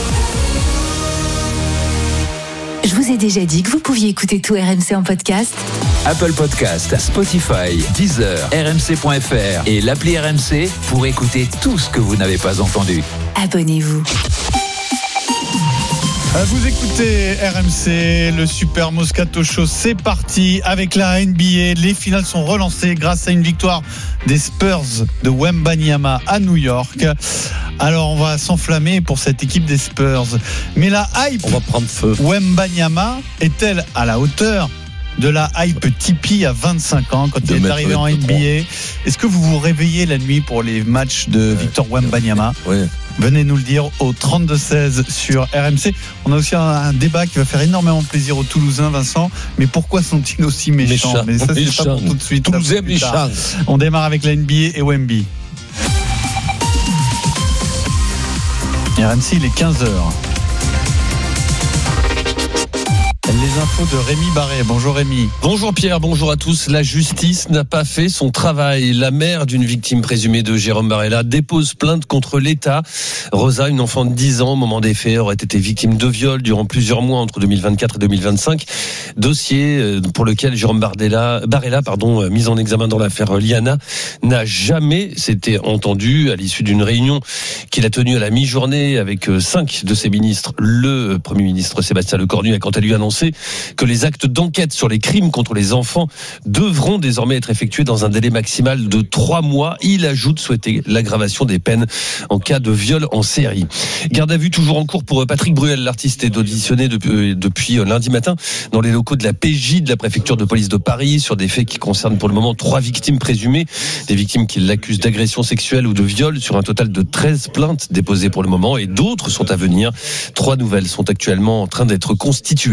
Je vous ai déjà dit que vous pouviez écouter tout R M C en podcast.
Apple Podcast, Spotify, Deezer, R M C point f r et l'appli R M C pour écouter tout ce que vous n'avez pas entendu.
Abonnez-vous.
Vous écoutez R M C, le Super Moscato Show, c'est parti avec la N B A. Les finales sont relancées grâce à une victoire des Spurs de Wembanyama à New York. Alors on va s'enflammer pour cette équipe des Spurs. Mais la hype, on va prendre feu. Wembanyama est-elle à la hauteur de la hype Tipeee à vingt-cinq ans quand il est arrivé en N B A? Est-ce que vous vous réveillez la nuit pour les matchs de Victor Wembanyama? Oui. Venez nous le dire au trente-deux seize sur R M C. On a aussi un, un débat qui va faire énormément plaisir aux Toulousains, Vincent. Mais pourquoi sont-ils aussi méchants? Méchant, Mais ça, c'est méchant. Pas pour tout de suite. Toulousains méchants. On démarre avec la N B A et Wemby. R M C, il est quinze heures. Les infos de Rémi Barré. Bonjour Rémi.
Bonjour Pierre, bonjour à tous. La justice n'a pas fait son travail. La mère d'une victime présumée de Jérôme Barella dépose plainte contre l'État. Rosa, une enfant de dix ans au moment des faits, aurait été victime de viol durant plusieurs mois entre deux mille vingt-quatre et deux mille vingt-cinq. Dossier pour lequel Jérôme Barella, Barella, pardon, mis en examen dans l'affaire Liana, n'a jamais s'était entendu à l'issue d'une réunion qu'il a tenue à la mi-journée avec cinq de ses ministres. Le Premier ministre Sébastien Lecornu a quant à lui annoncé que les actes d'enquête sur les crimes contre les enfants devront désormais être effectués dans un délai maximal de trois mois. Il ajoute souhaiter l'aggravation des peines en cas de viol en série. Garde à vue toujours en cours pour Patrick Bruel. L'artiste est auditionné depuis, depuis lundi matin dans les locaux de la P J de la préfecture de police de Paris sur des faits qui concernent pour le moment trois victimes présumées. Des victimes qui l'accusent d'agression sexuelle ou de viol sur un total de treize plaintes déposées pour le moment et d'autres sont à venir. Trois nouvelles sont actuellement en train d'être constituées.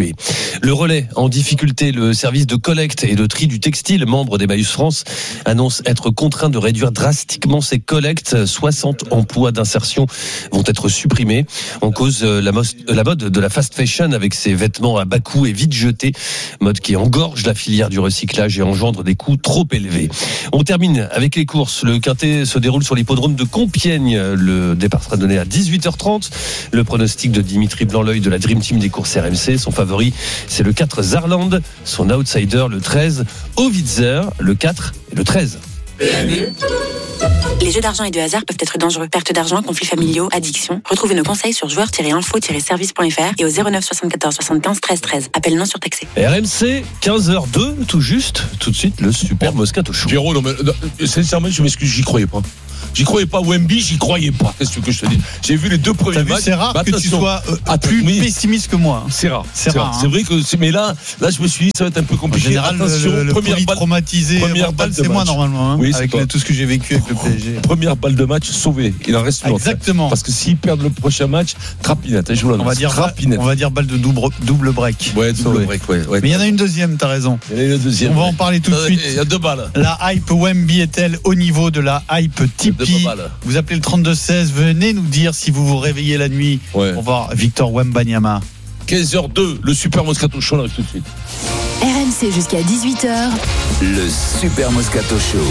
Le Relais en difficulté, le service de collecte et de tri du textile, membre d'Emmaüs France, annonce être contraint de réduire drastiquement ses collectes. soixante emplois d'insertion vont être supprimés. En cause, la, mos- la mode de la fast fashion avec ses vêtements à bas coût et vite jetés. Mode qui engorge la filière du recyclage et engendre des coûts trop élevés. On termine avec les courses. Le Quintet se déroule sur l'hippodrome de Compiègne. Le départ sera donné à dix-huit heures trente. Le pronostic de Dimitri Blanc-L'œil de la Dream Team des courses R M C. Son favori, c'est le quatre Zarland. Son outsider, le treize Ovitzer. Le quatre et le treize.
Les jeux d'argent et de hasard peuvent être dangereux. Perte d'argent, conflits familiaux, addiction. Retrouvez nos conseils sur joueurs tiret info tiret service point f r et au zéro neuf soixante-quatorze soixante-quinze treize treize. Appel non surtaxé.
R M C, quinze heures deux, tout juste. Tout de suite, le super Moscato Show.
Pierrot, non, mais, non, sincèrement, je m'excuse, j'y croyais pas. J'y croyais pas. Wemby, j'y croyais pas. Qu'est-ce que je te dis? J'ai vu les deux premiers
vu,
matchs.
c'est rare bah, que tu sois euh, attends, plus mais, pessimiste que moi.
C'est rare.
C'est, c'est rare.
Hein. C'est vrai que c'est, mais là, là, je me suis dit, ça va être un peu compliqué.
En général, attention, le, le première balle traumatisé. Première balle, c'est moi normalement. Hein, oui, avec le, tout ce que j'ai vécu avec le P S G.
Première balle de match sauvée. Il en reste une.
Exactement.
Parce que s'ils perdent le prochain match, trapinette. Je vous
on va dire trapinette. On va dire balle de double, double break.
Ouais, double break. Ouais, ouais.
Mais il y en a une deuxième. T'as raison.
Il y en a une deuxième.
On va en parler tout de suite.
Il y a deux balles.
La hype Wemby est-elle au niveau de la hype Tipeee? Vous appelez le trente-deux seize, venez nous dire si vous vous réveillez la nuit ouais. pour voir Victor Wembanyama.
quinze heures deux, le Super Moscato Show arrive tout de suite.
R M C jusqu'à dix-huit heures.
Le Super Moscato Show.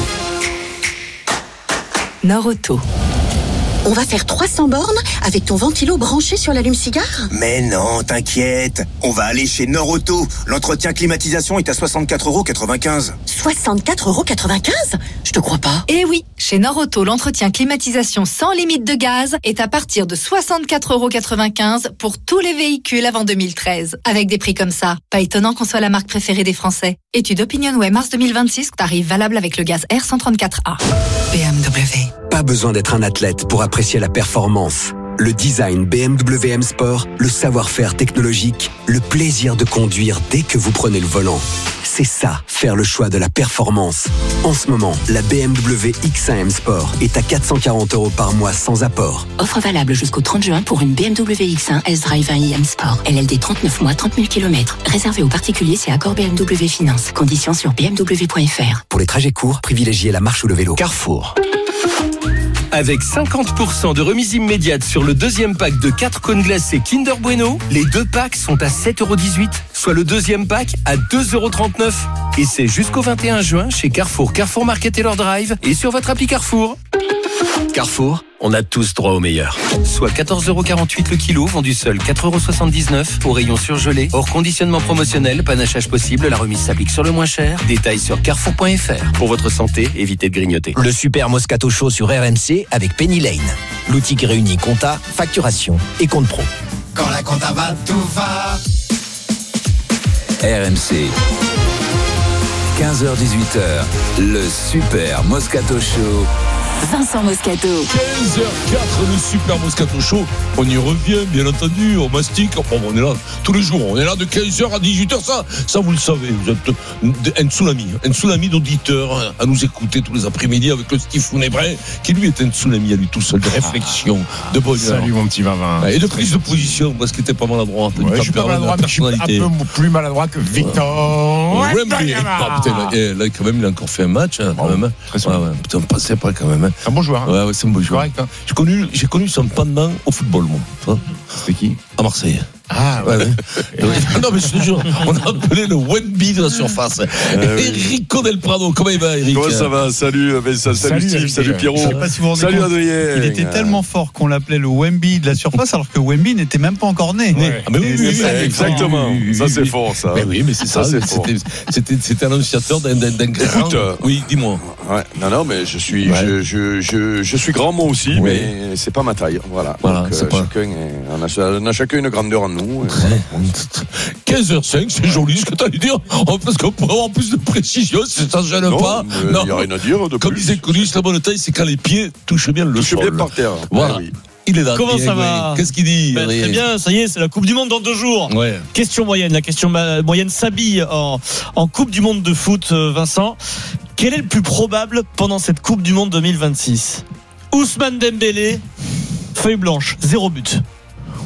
Nord-Auto.
On va faire trois cents bornes avec ton ventilo branché sur l'allume-cigare?
Mais non, t'inquiète. On va aller chez Nord-Auto. L'entretien climatisation est à soixante-quatre euros quatre-vingt-quinze.
soixante-quatre euros quatre-vingt-quinze? Je te crois pas.
Eh oui, chez Nord-Auto, l'entretien climatisation sans limite de gaz est à partir de soixante-quatre euros quatre-vingt-quinze pour tous les véhicules avant deux mille treize. Avec des prix comme ça, pas étonnant qu'on soit la marque préférée des Français. Étude OpinionWay mars deux mille vingt-six, tarif valable avec le gaz R cent trente-quatre A.
B M W. Pas besoin d'être un athlète pour apprécier la performance. Le design B M W M Sport, le savoir-faire technologique, le plaisir de conduire dès que vous prenez le volant. C'est ça, faire le choix de la performance. En ce moment, la B M W X un M Sport est à quatre cent quarante euros par mois sans apport.
Offre valable jusqu'au trente juin pour une B M W X un S-Drive un i M Sport. L L D trente-neuf mois, trente mille kilomètres. Réservé aux particuliers, c'est accord B M W Finance. Conditions sur b m w point f r.
Pour les trajets courts, privilégiez la marche ou le vélo. Carrefour.
Avec cinquante pour cent de remise immédiate sur le deuxième pack de quatre cônes glacés Kinder Bueno, les deux packs sont à sept euros dix-huit, soit le deuxième pack à deux euros trente-neuf. Et c'est jusqu'au vingt et un juin chez Carrefour, Carrefour Market et leur Drive et sur votre appli Carrefour.
Carrefour, on a tous droit au meilleur.
Soit quatorze euros quarante-huit le kilo, vendu seul quatre euros soixante-dix-neuf, au rayon surgelé, hors conditionnement promotionnel, panachage possible, la remise s'applique sur le moins cher. Détails sur carrefour point f r. Pour votre santé, évitez de grignoter.
Le Super Moscato Show sur R M C avec Penny Lane. L'outil qui réunit compta, facturation et compte pro.
Quand la compta va, tout va.
R M C. quinze heures dix-huit heures, le Super Moscato Show.
Vincent Moscato.
quinze heures quatre, le Super Moscato Show. On y revient, bien entendu, on mastique. Bon, on est là tous les jours. On est là de quinze heures à dix-huit heures. Ça, ça vous le savez. Vous êtes un tsunami. Un tsunami d'auditeurs à nous écouter tous les après-midi avec le Steve Funebray, qui lui est un tsunami à lui tout seul, de réflexion, de bonheur.
Salut, mon petit Vavin.
Et de prise de position, parce qu'il était pas maladroit.
Ouais, je suis pas maladroit, mais je suis un peu plus maladroit que Victor.
Ouais, mais, ah, putain, là, là, quand même, il a encore fait un match. Hein, quand même. Très ouais, ouais, putain, on passait après quand même.
C'est un bon joueur. Hein.
Ouais, ouais, c'est un bon joueur. Correct, hein. J'ai connu, j'ai connu son pendant au football, moi.
C'était qui?
À Marseille.
Ah, ouais. ouais.
Non, mais je te jure, on a appelé le Wemby de la surface. Euh, Enrico Del Prado, comment il va, Eric?
Comment ça va? Salut, Vincent, salut, salut Steve, salut Pierrot.
Je sais pas si vous vous
salut
compte,
Adrien.
Il était tellement fort qu'on l'appelait le Wemby de la surface, alors que Wemby n'était même pas encore né.
Ouais.
Ah, mais oui, oui, oui,
oui, exactement. Oui, oui, ça, c'est oui. fort, ça.
Mais oui, mais c'est ça. ça c'est c'était, c'était, c'était annonciateur d'un, d'un, d'un grand.
Écoute, euh,
oui, dis-moi.
Ouais. Non, non, mais je suis, ouais. je, je, je, je suis grand moi aussi, oui. mais c'est pas ma taille. Voilà. voilà Donc, euh, pas... chacun, est, on, a, on a chacun une grandeur en nous.
quinze heures cinq, c'est joli ce que tu as à dire. Parce qu'on pourrait avoir plus de précision si ça ne gêne
non,
pas.
Non, il n'y a rien à dire. De
Comme
plus.
disait Coluche, la bonne taille, c'est quand les pieds touchent bien le
Touche
sol.
Touchent bien par terre.
Voilà.
Ouais, oui.
Il est là.
Comment ça va?
Qu'est-ce qu'il dit?
Ben, très bien, ça y est, c'est la Coupe du Monde dans deux jours.
Ouais.
Question moyenne, la question ma- moyenne s'habille en, en Coupe du Monde de foot, Vincent. Quel est le plus probable pendant cette Coupe du Monde deux mille vingt-six? Ousmane Dembélé, feuille blanche, zéro but.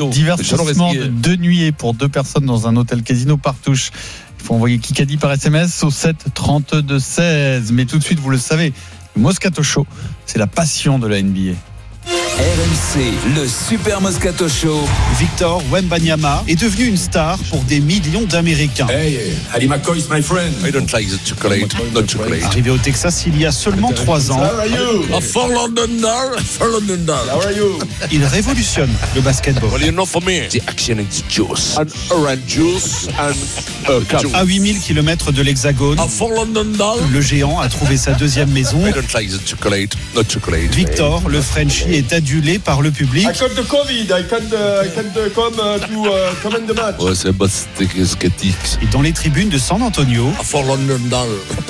casino.
Divertissement de deux nuits pour deux personnes dans un hôtel casino par touche. Il faut envoyer Kikadi par S M S au sept trente-deux seize. Mais tout de suite, vous le savez, le Moscato Show, c'est la passion de la N B A.
M C, le Super Moscato Show.
Victor Wembanyama est devenu une star pour des millions d'Américains.
Hey, Ali McCoy is my friend. I don't like the chocolate, not chocolate.
Arrivé au Texas il y a seulement trois ans,
How are you? A four London dollar, four London dollar. How are you?
il révolutionne le basketball.
Well, you know for me, the action is the juice. An orange juice and a cup.
À huit mille kilomètres de l'Hexagone,
A four London dollar.
le géant a trouvé sa deuxième maison.
I don't like the chocolate, not chocolate.
Victor, le Frenchie, est adulé par le public.
I got the COVID. I can't, uh, I can't uh, come uh, to uh, comment the match. Ouais, c'est basket.
Et dans les tribunes de San Antonio,
A four London dollar.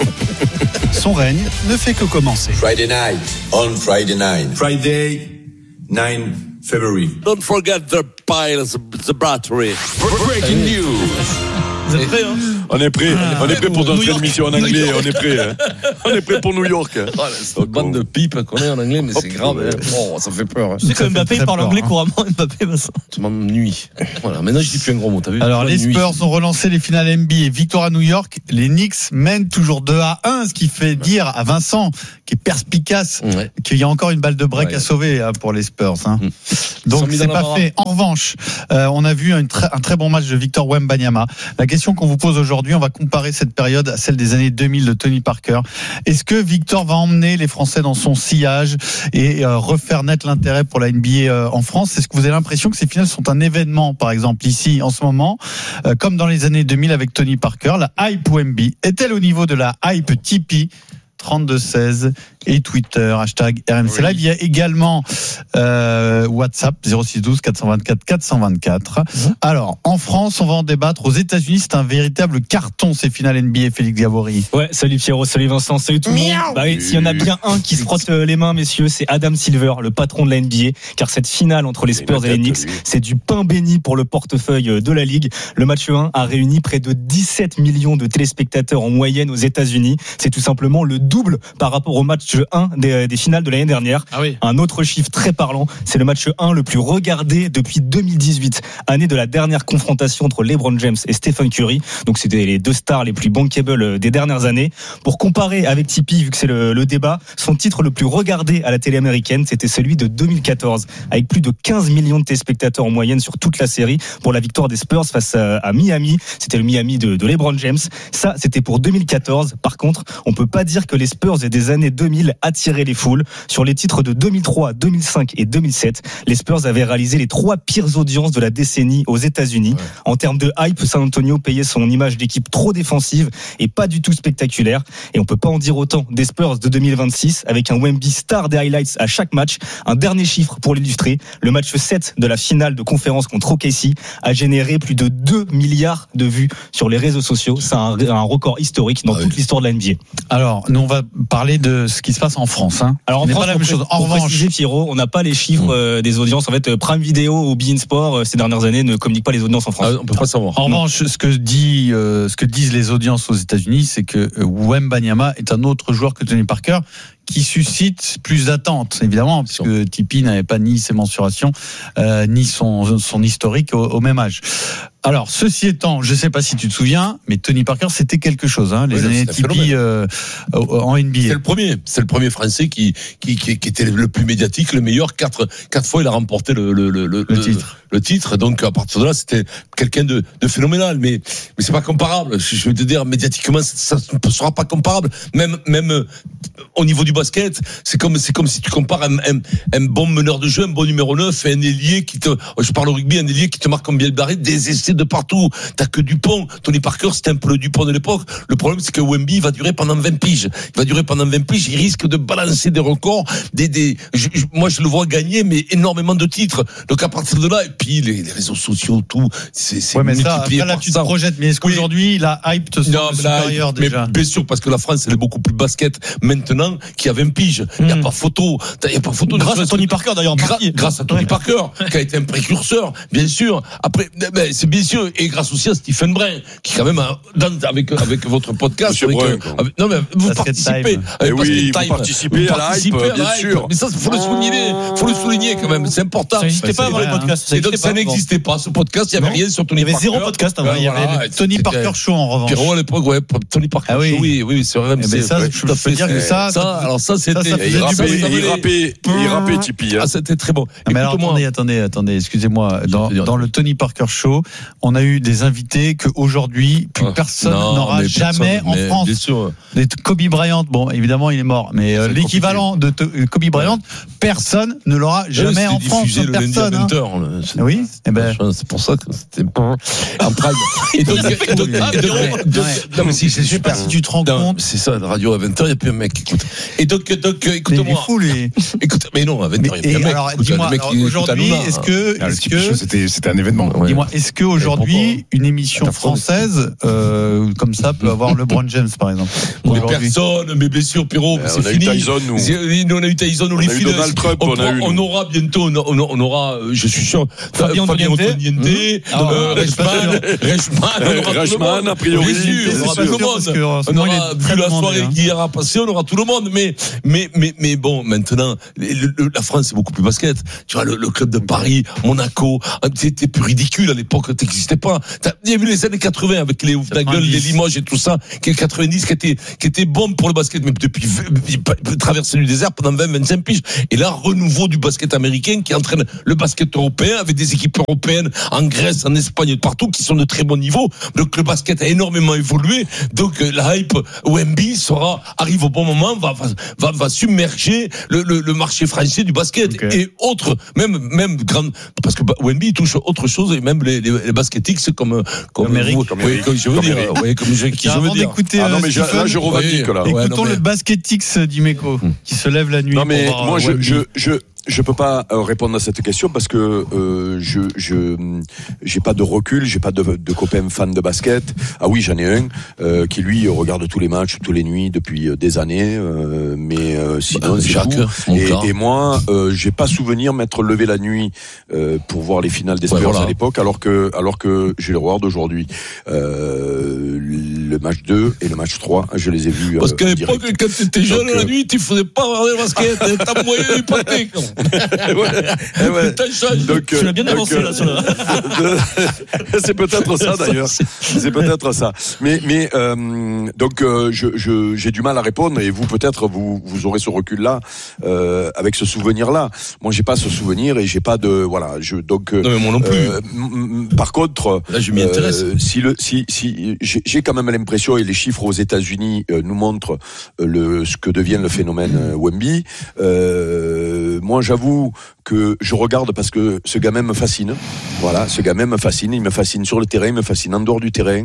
son règne ne fait que commencer.
Friday night. On Friday night. Friday, nine February. Don't forget the piles, the battery. Breaking news.
Vous êtes prêts, hein?
On est prêt,
Ah,
on est prêt pour notre
New York.
émission en anglais, on est prêt. Hein. On est prêt pour New York.
Oh, c'est une bande de pipes qu'on est en anglais, mais c'est grave. Hein. Oh, ça fait peur. Hein.
Tu sais que Mbappé il parle anglais couramment, Mbappé, Vincent.
Tu m'ennuies. Voilà, maintenant je dis plus un gros mot, t'as vu?
Alors les Spurs ont relancé les finales N B A. Victoire à New York, les Knicks mènent toujours deux à un, ce qui fait dire à Vincent, qui est perspicace,
Ouais.
qu'il y a encore une balle de break
Ouais.
à sauver hein, pour les Spurs. Hein.
Mmh.
Donc
Ils sont mis
c'est
dans la
pas
barre.
fait. En revanche, euh, on a vu un, très- un très bon match de Victor Wembanyama. La question qu'on vous pose aujourd'hui, on va comparer cette période à celle des années deux mille de Tony Parker. Est-ce que Victor va emmener les Français dans son sillage et euh, refaire naître l'intérêt pour la N B A euh, en France? Est-ce que vous avez l'impression que ces finales sont un événement, par exemple ici en ce moment, euh, comme dans les années deux mille avec Tony Parker? La hype Wemby est-elle au niveau de la hype Tipeee trente-deux seize et Twitter, hashtag R M C Live. Il y a également euh, WhatsApp zéro six douze quatre cent vingt-quatre quatre cent vingt-quatre. Mmh. Alors, en France, on va en débattre. Aux États-Unis, c'est un véritable carton, ces finales N B A, Félix Gabory.
Ouais, salut Pierrot, salut Vincent, salut tout le monde. Bah oui, s'il y en a bien un qui se frotte les mains, messieurs, c'est Adam Silver, le patron de la N B A, car cette finale entre les Spurs et les Knicks, c'est du pain béni pour le portefeuille de la Ligue. Le match un a réuni près de dix-sept millions de téléspectateurs en moyenne aux États-Unis. C'est tout simplement le double par rapport au match un des, des finales de l'année dernière.
Ah oui.
Un autre chiffre très parlant, c'est le match un le plus regardé depuis deux mille dix-huit, année de la dernière confrontation entre LeBron James et Stephen Curry. Donc c'était les deux stars les plus bankable des dernières années. Pour comparer avec Tipeee, vu que c'est le, le débat, son titre le plus regardé à la télé américaine, c'était celui de deux mille quatorze, avec plus de quinze millions de téléspectateurs en moyenne sur toute la série pour la victoire des Spurs face à, à Miami. C'était le Miami de, de LeBron James. Ça, c'était pour deux mille quatorze. Par contre, on peut pas dire que les Spurs et des années deux mille attiraient les foules. Sur les titres de deux mille trois, deux mille cinq et deux mille sept, les Spurs avaient réalisé les trois pires audiences de la décennie aux États-Unis. Ouais. En termes de hype, San Antonio payait son image d'équipe trop défensive et pas du tout spectaculaire. Et on peut pas en dire autant des Spurs de deux mille vingt-six avec un Wemby star des highlights à chaque match. Un dernier chiffre pour l'illustrer. Le match sept de la finale de conférence contre O K C a généré plus de deux milliards de vues sur les réseaux sociaux. C'est un, un record historique dans ah oui. toute l'histoire de la N B A.
Alors, nous, on va parler de ce qui se passe en France. Hein.
Alors, en France, pas la même chose. En revanche, préciser, Pierrot, on n'a pas les chiffres mmh. euh, des audiences. En fait, Prime Video ou beIN Sport euh, ces dernières années ne communiquent pas les audiences en France.
Ah, on peut pas savoir.
En revanche, ce que dit, euh, ce que disent les audiences aux États-Unis, c'est que euh, Wembanyama est un autre joueur que Tony Parker, qui suscite plus d'attentes, évidemment, parce que Tipeee n'avait pas ni ses mensurations, euh, ni son, son historique au, au même âge. Alors, ceci étant, je ne sais pas si tu te souviens, mais Tony Parker, c'était quelque chose, hein, les oui, années Tipeee euh, en N B A.
C'est le premier, c'est le premier Français qui, qui, qui, qui était le plus médiatique, le meilleur. Quatre, quatre fois, il a remporté le, le, le, le,
le titre.
Le titre. Donc, à partir de là, c'était quelqu'un de, de phénoménal. Mais, mais c'est pas comparable. Je vais te dire, médiatiquement, ça ne sera pas comparable. Même, même euh, au niveau du basket, c'est comme, c'est comme si tu compares un, un, un bon meneur de jeu, un bon numéro neuf, et un ailier qui te, je parle au rugby, un ailier qui te marque comme bien le barré, des essais de partout. T'as que Dupont. Tony Parker, c'était un peu le Dupont de l'époque. Le problème, c'est que Wemby va durer pendant vingt piges. Il va durer pendant vingt piges. Il risque de balancer des records, des, des, je, je, moi, je le vois gagner, mais énormément de titres. Donc, à partir de là, et puis, les, les réseaux sociaux, tout, c'est, c'est
ouais, mais ça, après, là, tu te projettes. Mais est-ce qu'aujourd'hui, oui. la hype te semble supérieure déjà?
Mais bien sûr, parce que la France, elle est beaucoup plus basket maintenant qu'il y a vingt piges. Il n'y a pas photo. Il n'y a pas photo.
Grâce à Tony Parker, d'ailleurs.
Gra- grâce à Tony ouais. Parker, qui a été un précurseur, bien sûr. Après, ben, c'est bien sûr. Et grâce aussi à Stephen Brun, qui quand même, dans, avec, avec votre podcast.
Monsieur
avec,
Brun,
avec, non, mais vous
Basket
participez.
Avec oui, vous participez à la hype, bien sûr.
Mais ça, il faut le souligner. Il faut le souligner quand même. C'est important.
Ça n'existait pas avant le podcast.
Et, ça n'existait pas, ce podcast. Il n'y avait rien sur Tony
Parker.
Il y avait
zéro podcast avant.
Il y avait le Tony Parker Show en revanche.
Pierrot à l'époque, ouais, Tony Parker Show, oui, oui, sur R M C.
Ça, je peux te dire que ça,
alors ça, c'était.
Il rappait, il rappait Tipeee.
Ah, c'était très bon.
Mais alors, attendez, attendez, attendez, excusez-moi. Dans, dans le Tony Parker Show, on a eu des invités qu'aujourd'hui, plus personne n'aura jamais en France.
Bien sûr.
Kobe Bryant, bon, évidemment, il est mort, mais euh, l'équivalent de te, Kobe Bryant, personne ne l'aura jamais en France.
Le
personne.
Hein.
Là, oui, eh ben.
C'est pour ça que c'était en prime. Et donc, et donc, non, mais si, c'est super.
Si tu te rends compte.
C'est ça, la radio à vingt heures, il n'y a plus un mec qui écoute. Et donc, donc écoute-moi.
Il est fou, lui.
Écoute, mais non, à vingt heures, il n'y a plus un mec.
Alors, dis-moi, aujourd'hui, est-ce que.
Ah, le Tipeee Show, c'était, c'était un événement.
Dis-moi, est-ce qu'aujourd'hui, une émission française, euh, comme ça, peut avoir LeBron James, par exemple?
Mais personne, mais bien sûr, Pierrot, c'est fini. On a eu Tyson, nous. On a eu Tyson, on a eu
Donald Trump, on a eu.
On aura bientôt, on aura, je suis sûr, Fabien Antoniente, Reichmann, Reichmann,
a priori,
on aura tout le monde. On aura vu la soirée qui ira passer, on aura tout le monde. Mais, mais, mais, mais bon, maintenant, la France c'est beaucoup plus basket. Tu vois, le, le club de Paris, Monaco, c'était plus ridicule à l'époque, t'existais pas. Il y a eu les années quatre-vingts avec les Oufnagel, les Limoges et tout ça, qui est quatre-vingt-dix, qui était, qui était bon pour le basket, mais depuis traverser du désert pendant vingt, vingt-cinq piges. Et là, renouveau du basket américain qui entraîne le basket européen avec des équipes européennes en Grèce, en Espagne, partout, qui sont de très bon niveau. Donc le basket a énormément évolué. Donc la hype Wemby sera, arrive au bon moment, va, va, va submerger le, le, le marché français du basket. Okay. Et autres, même, même grand, parce que Wemby touche autre chose, et même les, les, les baskettiques comme, comme,
comme Eric.
Vous, comme, oui, comme je veux comme dire. Oui, comme je, qui je veux dire.
Ah non, mais Stephen, là, je revendique, là.
Écoutons
ouais,
non, mais... le basketix d'Imeco, hmm. qui se lève la nuit.
Non, mais
pour
moi, je, je, je, je peux pas répondre à cette question parce que euh, je je j'ai pas de recul, j'ai pas de, de copains fans de basket. Ah oui, j'en ai un euh, qui lui regarde tous les matchs, toutes les nuits depuis des années, euh, mais euh, sinon
bah,
c'est
Jacques,
tout. Et, et moi, euh, j'ai pas souvenir m'être levé la nuit euh, pour voir les finales des Spurs ouais, voilà. à l'époque, alors que alors que j'ai le regarde aujourd'hui. Euh, le match deux et le match trois, je les ai vus.
Parce
euh,
qu'à l'époque, quand tu étais jeune Donc, la nuit, tu faisais pas regarder le basket, t'as moyen du pâté.
ouais, ouais. Donc,
tu l'as bien
donc,
avancé là sur le...
C'est peut-être ça d'ailleurs. C'est peut-être ça. Mais mais euh, donc euh, je, je j'ai du mal à répondre et vous peut-être vous vous aurez ce recul là euh, avec ce souvenir là. Moi j'ai pas ce souvenir et j'ai pas de voilà. Je donc
non mais moi non plus.
Euh, m- m- par contre,
là je m'y intéresse.
Euh, si le si si j'ai, j'ai quand même l'impression et les chiffres aux États-Unis euh, nous montrent euh, le ce que devient le phénomène euh, Wemby. Euh, moi j'avoue que je regarde parce que ce gamin me fascine. Voilà, ce gamin me fascine. Il me fascine sur le terrain, il me fascine en dehors du terrain.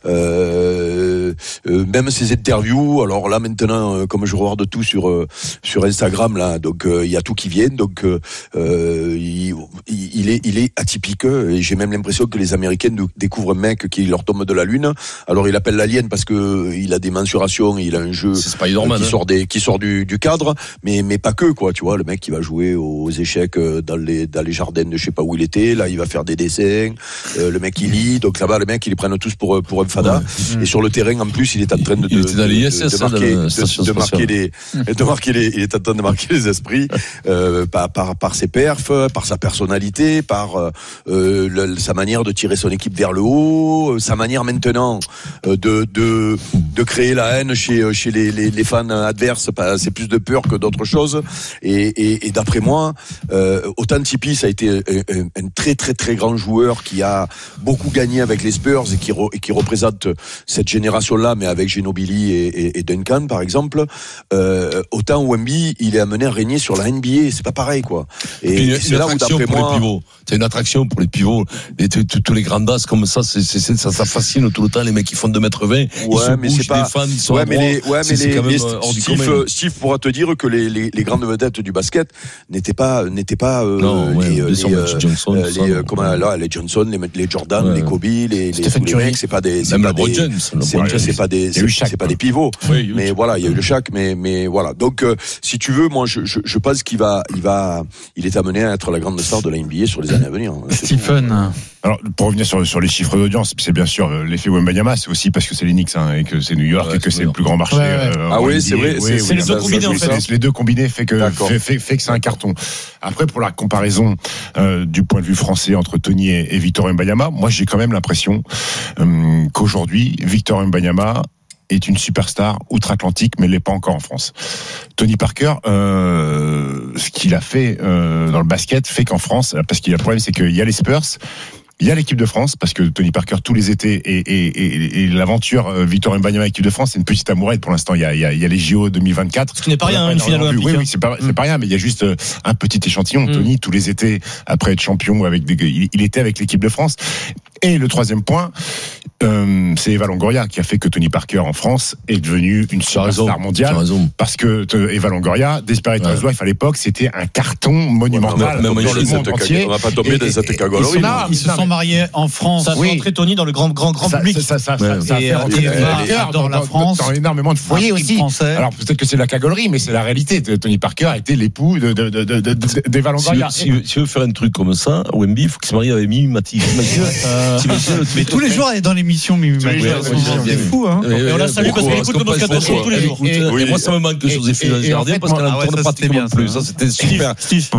Euh, euh, même ses interviews. Alors là maintenant, euh, comme je regarde tout sur euh, sur Instagram là, donc il euh, y a tout qui vient. Donc euh, il, il est il est atypique. Et j'ai même l'impression que les Américains découvrent un mec qui leur tombe de la lune. Alors il appelle l'alien parce que il a des mensurations, il a un jeu
qui
hein.
sort
des qui sort du du cadre, mais mais pas que quoi. Tu vois, le mec qui va jouer aux échecs dans les dans les jardins de je sais pas où il était. Là, il va faire des dessins. Euh, le mec il lit. Donc là-bas, le mec ils les prennent tous pour pour un fada. Ouais. Et sur le terrain, en plus, il est en train de de, de, de, de marquer de, de marquer les de marquer les. Il est en train de marquer les esprits euh, par par par ses perfs, par sa personnalité, par euh, le, sa manière de tirer son équipe vers le haut, sa manière maintenant euh, de de de créer la haine chez chez les les, les fans adverses. C'est plus de peur que d'autres choses. Et et, et d'après moi. Euh, autant Tipeee, ça a été un, un, un très très très grand joueur qui a beaucoup gagné avec les Spurs et qui, re, et qui représente cette génération-là, mais avec Ginobili et, et, et Duncan par exemple. Euh, autant Wemby, il est amené à régner sur la N B A, c'est pas pareil quoi. Et,
et,
et c'est là où d'après moi,
c'est une attraction pour les pivots. Et tous les grands as comme ça, c'est, c'est, c'est, ça, ça fascine tout le temps. Les mecs qui font deux mètres vingt,
ouais,
ils se
mais
bougent,
c'est pas...
les fans, ils sont
ouais,
à
mais
droit.
les, ouais,
c'est,
mais les, les Steve, Steve pourra te dire que les, les, les grandes vedettes du basket n'étaient pas, n'étaient pas euh,
non, ouais,
les, les,
les, euh, Johnson,
euh, les, euh, comment, là, les Johnson, les, les Jordan, ouais. les Kobe, les, les, les mecs, c'est pas des, c'est pas des, James, c'est, c'est, c'est pas des, c'est, c'est pas des pivots.
Oui,
mais voilà, il y a eu le Shaq, mais, mais voilà. Donc, euh, si tu veux, moi, je, je, je pense qu'il va, il va, il est amené à être la grande star de la N B A sur les années à venir.
Stephen.
Alors, pour revenir sur, sur les chiffres d'audience, c'est bien sûr l'effet Wembanyama, c'est aussi parce que c'est les Knicks hein, et que c'est New York ouais, et que c'est, c'est le plus grand marché. Ouais, ouais.
Euh, ah oui, c'est vrai.
Oui,
c'est,
oui,
c'est
oui,
les deux combinés en fait.
Les deux combinés fait que, fait, fait, fait que c'est un carton. Après, pour la comparaison euh, du point de vue français entre Tony et, et Victor Wembanyama, moi j'ai quand même l'impression euh, qu'aujourd'hui, Victor Wembanyama est une superstar outre-Atlantique, mais ne l'est pas encore en France. Tony Parker, euh, ce qu'il a fait euh, dans le basket, fait qu'en France, parce qu'il y a le problème, c'est qu'il y a les Spurs, il y a l'équipe de France, parce que Tony Parker, tous les étés, et, et, et, et l'aventure euh, Victor Wembanyama, équipe de France, c'est une petite amourette pour l'instant. Il y a, il y a, il y a les J O deux mille vingt-quatre.
Ce qui n'est pas rien, une finale olympique.
Oui, oui, c'est pas, c'est pas rien, mais il y a juste euh, un petit échantillon. Mm. Tony, tous les étés, après être champion, avec des, il, il était avec l'équipe de France. Et le troisième point, euh, c'est Eva Longoria qui a fait que Tony Parker en France est devenu une superstar mondiale. Parce que euh, Eva Longoria, Desperate Housewives à l'époque, c'était un carton monumental.
Ouais, même dans le monde entier. On n'a pas tombé dans cette cagolerie.
Ils se sont mariés en France.
Ça a fait entrer Tony dans le grand, grand, grand
ça,
public.
Ça, ça, ça, ouais. ça, ça
et,
a fait
et, et Eva dans la France.
Dans énormément de foyers aussi. Français. Alors peut-être que c'est la cagolerie, mais c'est la réalité. Tony Parker a été l'époux de, de, de, de, de, de, d'Eva Longoria.
Si, si, si tu veux faire un truc comme ça, Wemby, il faut qu'il se marie avec Mimi Mati.
Mais tous les jours, elle est dans l'émission, Mimi Mati. C'est fou, hein.
Et on la salue parce qu'elle écoute le Moscato Show tous les jours.
Et moi, ça me manque que Joséphine Gardien parce qu'elle ne tourne pratiquement plus. Ça, c'était super.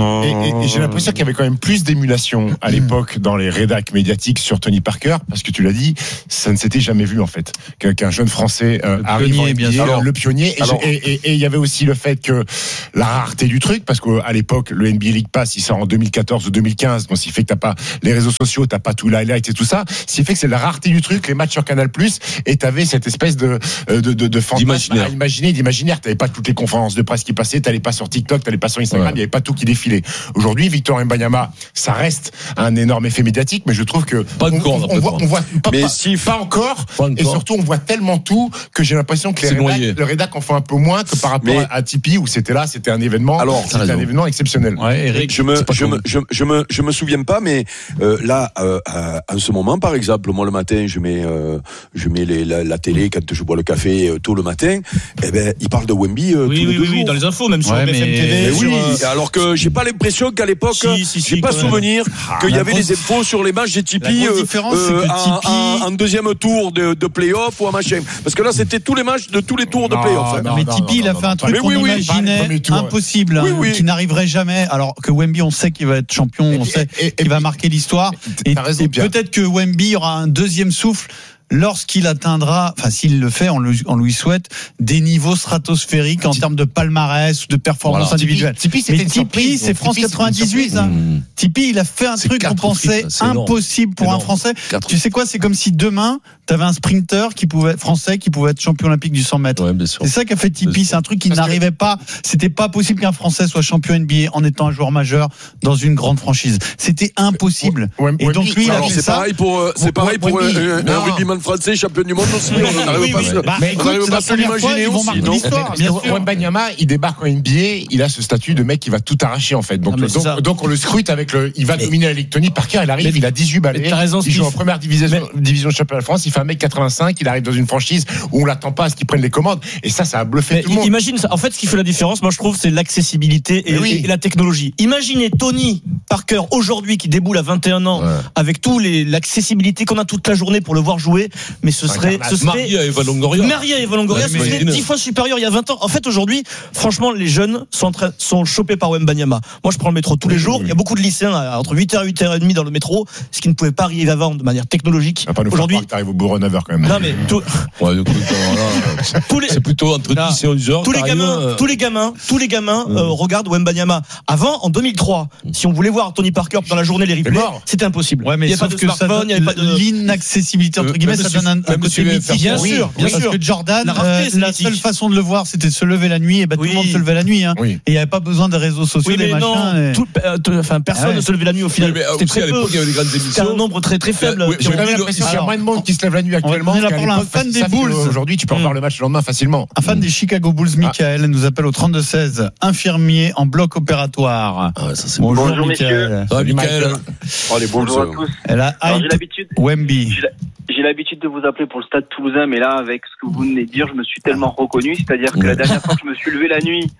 Et j'ai l'impression qu'il y avait quand même plus d'émulation à l'époque dans les rédacs médiatiques sur Tony Parker, parce que tu l'as dit, ça ne s'était jamais vu en fait qu'un jeune Français euh, arrive en bien sûr, le pionnier. Et il y avait aussi le fait que la rareté du truc, parce qu'à l'époque le N B A League Pass il sort en deux mille quatorze ou deux mille quinze, donc ce qui fait que t'as pas les réseaux sociaux, t'as pas tout l'highlight et tout ça, ce qui fait que c'est la rareté du truc, les matchs sur Canal+, et t'avais cette espèce de de de, de fantasme à imaginer, d'imaginaire. T'avais pas toutes les conférences de presse qui passaient, t'allais pas sur TikTok, t'allais pas sur Instagram, il ouais. y avait pas tout qui défilait. Aujourd'hui, Victor Wembanyama, ça reste un énorme effet médiatique, mais je trouve que
pas
on,
encore,
on, on voit, on voit pas,
mais
pas,
si,
pas, encore,
pas encore,
et surtout on voit tellement tout que j'ai l'impression que les rédacs, le rédac en font un peu moins que par rapport mais, à Tipeee où c'était là, c'était un événement,
alors,
c'était un événement exceptionnel.
Ouais, Eric, je me, je me, je, je me, je me souviens pas, mais euh, là, euh, en ce moment, par exemple, moi le matin, je mets, euh, je mets les, la, la télé quand je bois le café euh, tôt le matin. Eh ben, il parle de Wemby euh,
oui,
tous
oui,
les deux
oui,
jours.
Oui, dans les infos, même sur
ouais,
B F M T V.
Mais
sur,
oui,
euh...
alors que j'ai pas l'impression qu'à l'époque,
si, si,
j'ai
si,
pas souvenir
ah,
qu'il y avait grosse... des infos sur les matchs des Tipeee, euh, euh, en, en, en deuxième tour de, de play-off ou un machin. Parce que là, c'était tous les matchs de tous les tours de play-off.
Non, hein. Mais Tipeee, il a fait un truc qu'on imaginait impossible, qui n'arriverait jamais. Alors que Wemby, on sait qu'il va être champion, on sait qu'il va marquer l'histoire. Et peut-être que Wemby aura un deuxième souffle lorsqu'il atteindra, enfin s'il le fait, on, le, on lui souhaite, des niveaux stratosphériques en termes de palmarès ou de performance voilà. individuelle.
Tipeee,
Tipeee, mais Tipeee, c'est France quatre-vingt-dix-huit. Hein. Mmh. Tipeee, il a fait un c'est truc qu'on pensait impossible pour un Français. quatre Tu sais quoi, c'est comme si demain, t'avais un sprinter qui pouvait, français qui pouvait être champion olympique du cent mètres. Ouais, c'est ça qu'a fait Tipeee. C'est un truc qui Parce n'arrivait que... pas. C'était pas possible qu'un Français soit champion N B A en étant un joueur majeur dans une grande franchise. C'était impossible. Ouais, ouais, Et donc lui, il a fait
c'est
ça.
Pareil pour, c'est pareil pour un rugbyman français champion du monde aussi. On n'arrive pas à se l'imaginer aussi.
Wembanyama, il débarque en N B A, il a ce statut de mec qui va tout arracher en fait. Donc, ah, donc, donc on le scrute avec le. Il va mais, dominer la Ligue. Tony Parker, il arrive, mais, il a dix-huit balais.
Raison,
il joue en première division, mais, division de championnat de France. Il fait un mètre quatre-vingt-cinq. Il arrive dans une franchise où on l'attend pas à ce qu'il prenne les commandes. Et ça, ça a bluffé mais tout le monde.
Imagine ça. En fait, ce qui fait la différence, moi, je trouve, c'est l'accessibilité et, oui. et la technologie. Imaginez Tony Parker aujourd'hui qui déboule à vingt et un ans ouais. avec tout les l'accessibilité qu'on a toute la journée pour le voir jouer. Mais ce serait, ce serait
Maria et Eva Longoria.
Maria et Eva Longoria, ce serait dix fois supérieur il y a vingt ans. En fait, aujourd'hui, franchement, les jeunes sont, tra- sont chopés par Wembanyama. Moi, je prends le métro tous les jours. Il y a beaucoup de lycéens entre huit heures et huit heures trente dans le métro, ce qui ne pouvait pas arriver avant de manière technologique.
Aujourd'hui, tu arrives au bureau neuf heures quand même.
Non, mais tout...
ouais, écoute, là, tous les... c'est plutôt entre dix et onze heures.
Tous les gamins, euh... tous les gamins, tous les gamins euh, regardent Wembanyama. Avant, en deux mille trois, si on voulait voir Tony Parker dans la journée les replays, c'était impossible.
Ouais, mais il n'y a pas de smartphone, il n'y avait pas de l'inaccessibilité entre guillemets, ça donne un côté mythique.
Bien sûr, bien sûr.
Parce que Jordan, la seule façon de le voir, c'était de se lever la nuit. Et ben tout le monde se levait la nuit. Et il n'y avait pas besoin des réseaux sociaux, des machins.
Enfin, personne ne se levait la nuit au final.
C'était très peu. Il y avait des grandes émissions.
C'était un nombre très très faible.
J'ai quand même l'impression qu'il y a moins de monde qui se lève la nuit actuellement.
On est là pour un fan des Bulls.
Aujourd'hui, tu peux revoir le match le lendemain facilement.
Un fan des Chicago Bulls, Michael, nous appelle au trente-deux seize. Infirmier en bloc opératoire.
Bonjour, bonjour Michael.
Salut Michael.
Oh, les bonjour à tous.
Alors, j'ai l'habitude. Wemby.
J'ai l'habitude de vous appeler pour le Stade Toulousain, mais là, avec ce que vous venez de dire, je me suis tellement reconnu. C'est-à-dire que la dernière fois que je me suis levé la nuit,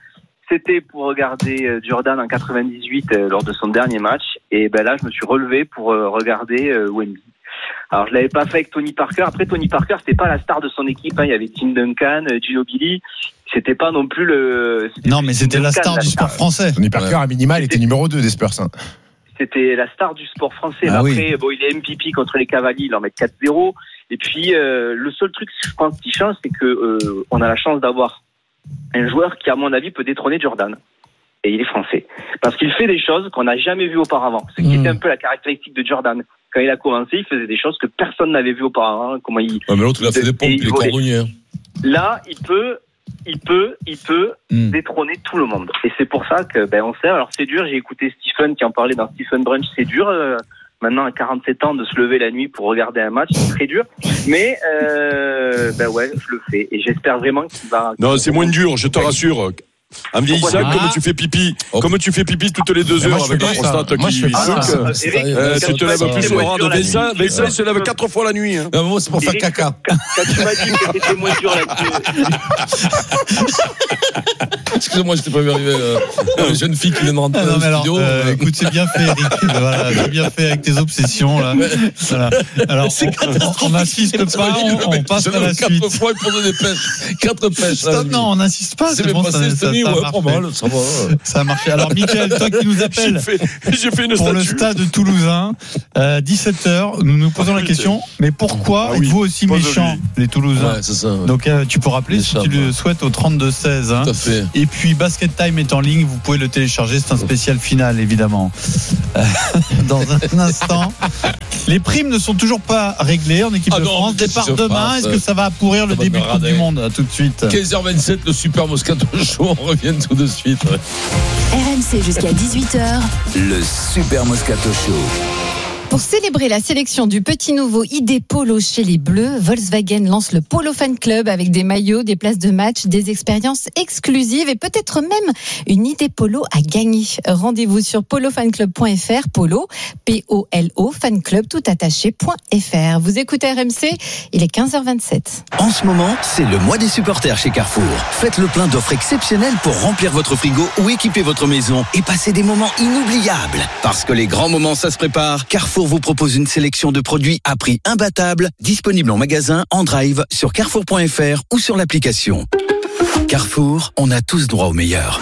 c'était pour regarder euh, Jordan en quatre-vingt-dix-huit euh, lors de son dernier match. Et ben là, je me suis relevé pour euh, regarder euh, Wemby. Alors, je l'avais pas fait avec Tony Parker. Après, Tony Parker, c'était pas la star de son équipe. Hein. Il y avait Tim Duncan, euh, Ginobili. C'était pas non plus le.
Non, mais c'était Duncan, la star la du sport star. français.
Tony Parker, ouais. à minima, il était numéro deux des Spurs. Hein.
C'était la star du sport français.
Ah,
Après,
oui.
bon, il est M V P contre les Cavaliers, il en met quatre zéro. Et puis, euh, le seul truc, je pense, qui change, c'est que euh, on a la chance d'avoir un joueur qui, à mon avis, peut détrôner Jordan. Et il est français. Parce qu'il fait des choses qu'on n'a jamais vues auparavant. Ce qui mmh. était un peu la caractéristique de Jordan. Quand il a commencé, il faisait des choses que personne n'avait vues auparavant. Comment il.
Ouais, mais l'autre, il a fait des pompes, il est cordonnier.
Là, il peut. Il peut, il peut mmh. détrôner tout le monde. Et c'est pour ça que, ben, on sait. Alors, c'est dur. J'ai écouté Stephen qui en parlait dans Stephen Brunch. C'est dur, euh, maintenant, à quarante-sept ans, de se lever la nuit pour regarder un match. C'est très dur. Mais, euh, ben ouais, je le fais. Et j'espère vraiment qu'il va.
Non, c'est moins dur, je te rassure. En vieillissant, ah. comme tu fais pipi, oh. comme tu fais pipi toutes les deux heures avec la prostate qui
suck,
euh, euh, tu te lèves plus le rang de Vincent. Vincent, il se lève quatre fois la nuit. Hein.
Non, moi, c'est pour Eric, faire caca.
Quand, quand tu m'as dit que c'était moins dur là-dessus.
Excusez-moi, j'étais pas vu arriver. Euh, une jeune fille qui vient de rentrer
ah,
dans le
alors,
studio.
Euh, écoute, c'est bien fait, Eric. Voilà, c'est bien fait avec tes obsessions là. Voilà. Alors, on n'insiste pas, on, on passe à la suite.
Quatre fois, il prenait des pêches. Quatre pêches.
Stop, non, on n'insiste pas.
C'est bon, ça, ça,
ouais,
pas mal, ça va.
Ça a marché. Alors, Mickaël, toi qui nous appelles
j'ai fait, j'ai fait une
pour
statue.
le stade toulousain, euh, dix-sept heures, nous nous posons la question, mais pourquoi ah oui, êtes-vous aussi méchants, les Toulousains?
Ouais, c'est ça, ouais.
Donc, euh, tu peux rappeler si tu le souhaites au trente-deux seize. Hein.
Tout à fait.
Et puis, Basket Time est en ligne, vous pouvez le télécharger, c'est un spécial final, évidemment. Euh, dans un instant, les primes ne sont toujours pas réglées en équipe ah de non, France. Départ demain, est-ce que ça va pourrir le début de Coupe du Monde? À tout de suite.
quinze heures vingt-sept, le Super Moscato Show, on revient tout de suite. Ouais.
R M C jusqu'à dix-huit heures.
Le Super Moscato Show.
Pour célébrer la sélection du petit nouveau I D Polo chez les Bleus, Volkswagen lance le Polo Fan Club avec des maillots, des places de match, des expériences exclusives et peut-être même une I D Polo à gagner. Rendez-vous sur polo fan club point f r, Polo, P O L O, fanclub tout attaché point f r. Vous écoutez R M C, il est quinze heures vingt-sept.
En ce moment, c'est le mois des supporters chez Carrefour. Faites le plein d'offres exceptionnelles pour remplir votre frigo ou équiper votre maison et passer des moments inoubliables. Parce que les grands moments, ça se prépare. Carrefour vous propose une sélection de produits à prix imbattable, disponible en magasin, en drive, sur carrefour point f r ou sur l'application. Carrefour, on a tous droit au meilleur.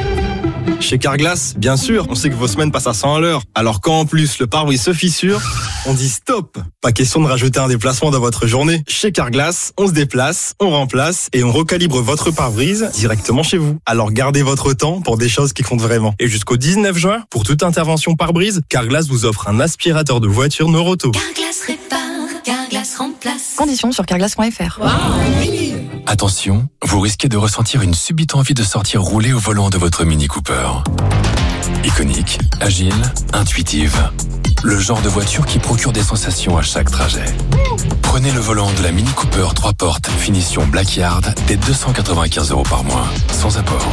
Chez Carglass, bien sûr, on sait que vos semaines passent à cent à l'heure. Alors quand en plus le pare-brise se fissure, on dit stop. Pas question de rajouter un déplacement dans votre journée. Chez Carglass, on se déplace, on remplace et on recalibre votre pare-brise directement chez vous. Alors gardez votre temps pour des choses qui comptent vraiment. Et jusqu'au dix-neuf juin, pour toute intervention pare-brise, Carglass vous offre un aspirateur de voiture Noroto.
Carglass répare, Carglass remplace.
Conditions sur carglass point f r.
Attention, vous risquez de ressentir une subite envie de sortir rouler au volant de votre Mini Cooper. Iconique, agile, intuitive. Le genre de voiture qui procure des sensations à chaque trajet. Prenez le volant de la Mini Cooper trois portes, finition Blackyard, dès deux cent quatre-vingt-quinze euros par mois, sans apport.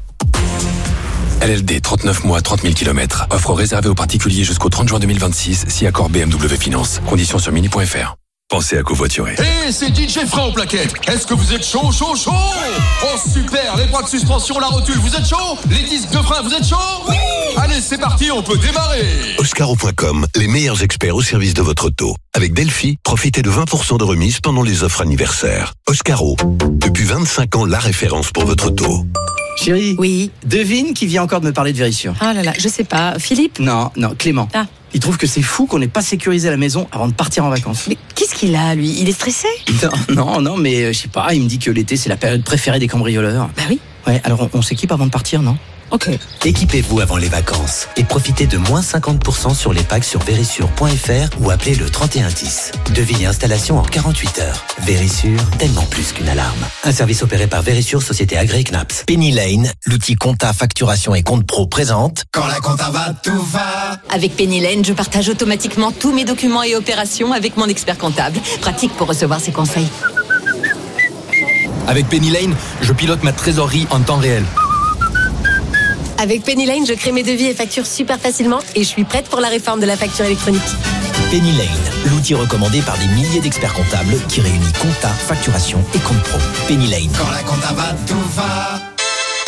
L L D, trente-neuf mois, trente mille kilomètres. Offre réservée aux particuliers jusqu'au trente juin deux mille vingt-six, si accord B M W Finance. Conditions sur mini point f r. Pensez à covoiturer.
Hé, hey, c'est D J Fran aux plaquettes. Est-ce que vous êtes chaud, chaud, chaud? Oh super, les bras de suspension, la rotule, vous êtes chaud? Les disques de frein, vous êtes chaud? Oui. Allez, c'est parti, on peut démarrer.
Oscaro point com, les meilleurs experts au service de votre auto. Avec Delphi, profitez de vingt pour cent de remise pendant les offres anniversaires. Oscaro, depuis vingt-cinq ans, la référence pour votre auto.
Chérie.
Oui.
Devine qui vient encore de me parler de Vérissure.
Ah là là, je sais pas. Philippe?
Non, non, Clément.
Ah.
Il trouve que c'est fou qu'on n'ait pas sécurisé la maison avant de partir en vacances.
Mais qu'est-ce qu'il a, lui? Il est stressé?
Non, non, non, mais euh, je sais pas, il me dit que l'été, c'est la période préférée des cambrioleurs.
Bah oui.
Ouais, alors on, on s'équipe avant de partir, non?
Ok.
Équipez-vous avant les vacances et profitez de moins cinquante pour cent sur les packs sur vérissure point f r ou appelez le trente et un dix. Devis et installation en quarante-huit heures. Vérissure, tellement plus qu'une alarme. Un service opéré par Vérissure, société agréée C N A P S.
Penny Lane, l'outil compta, facturation et compte pro présente.
Quand la compta va, tout va.
Avec Penny Lane, je partage automatiquement tous mes documents et opérations avec mon expert comptable. Pratique pour recevoir ses conseils.
Avec Penny Lane, je pilote ma trésorerie en temps réel.
Avec Penny Lane, je crée mes devis et factures super facilement et je suis prête pour la réforme de la facture électronique.
Penny Lane, l'outil recommandé par des milliers d'experts comptables qui réunit compta, facturation et compte pro. Penny Lane.
Quand la compta va, tout va.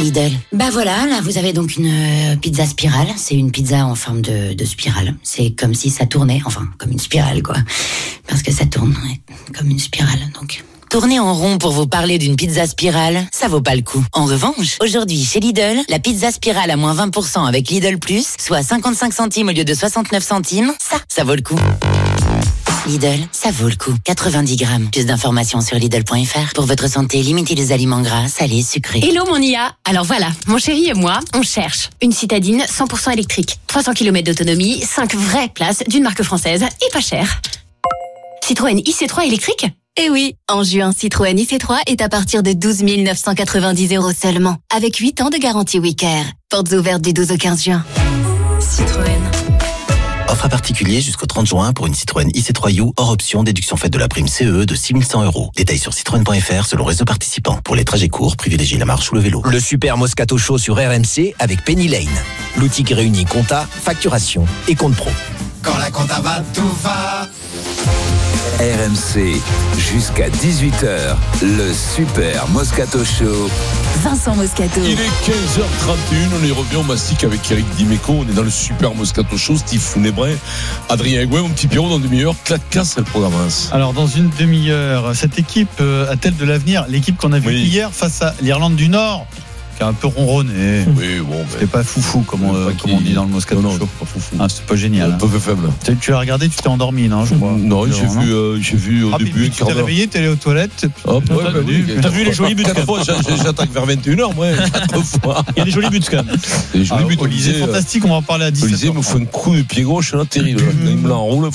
Lidl. Bah voilà, là vous avez donc une euh, pizza spirale. C'est une pizza en forme de, de spirale. C'est comme si ça tournait, enfin comme une spirale quoi. Parce que ça tourne ouais, comme une spirale donc. Tourner en rond pour vous parler d'une pizza spirale, ça vaut pas le coup. En revanche, aujourd'hui chez Lidl, la pizza spirale à moins vingt pour cent avec Lidl Plus, soit cinquante-cinq centimes au lieu de soixante-neuf centimes, ça, ça vaut le coup. Lidl, ça vaut le coup. quatre-vingt-dix grammes. Plus d'informations sur Lidl point F R. Pour votre santé, limitez les aliments gras, salés, sucrés.
Hello mon I A. Alors voilà, mon chéri et moi, on cherche une citadine cent pour cent électrique. trois cents kilomètres d'autonomie, cinq vraies places d'une marque française et pas cher. Citroën I C trois électrique ?
Eh oui, en juin, Citroën I C trois est à partir de douze mille neuf cent quatre-vingt-dix euros seulement, avec huit ans de garantie WeCare. Portes ouvertes du douze au quinze juin. Citroën.
Offre à particulier jusqu'au trente juin pour une Citroën I C trois U hors option déduction faite de la prime C E E de six mille cent euros. Détails sur citroën point F R selon réseau participant. Pour les trajets courts, privilégiez la marche ou le vélo.
Le super Moscato Show sur R M C avec Penny Lane. L'outil qui réunit compta, facturation et compte pro.
Quand la compta va, tout va.
R M C, jusqu'à dix-huit heures, le super Moscato Show.
Vincent Moscato.
Il est quinze heures trente et une, on est revenu au mastic avec Eric Dimeco, on est dans le super Moscato Show, Steve Founébray, Adrien Egouin, mon petit Pierrot, dans une demi-heure, claque-casse, le programme avance.
Alors dans une demi-heure, cette équipe euh, a-t-elle de l'avenir? L'équipe qu'on a vue oui. hier face à l'Irlande du Nord, qui a un peu ronronné.
Oui, bon,
c'était pas foufou comme on, euh, comme on dit dans le Moscato
non,
Show.
Non, pas foufou.
Ah, c'était pas génial.
Un peu faible.
Tu, tu l'as regardé, tu t'es endormi, non je crois.
Non, j'ai vu, euh, j'ai vu au
ah,
début.
Tu t'es réveillé, t'es allé aux toilettes.
Hop, ouais, bah, oui,
t'as vu les jolis buts
quatre fois, j'attaque vers vingt et une heures, moi. Quatre fois.
Il y a des jolis buts quand même.
Des jolis buts.
Olysée fantastique, on va en parler à dix-sept heures.
Olysée me fait un coup de pied gauche, là, terrible. Il me l'enroule.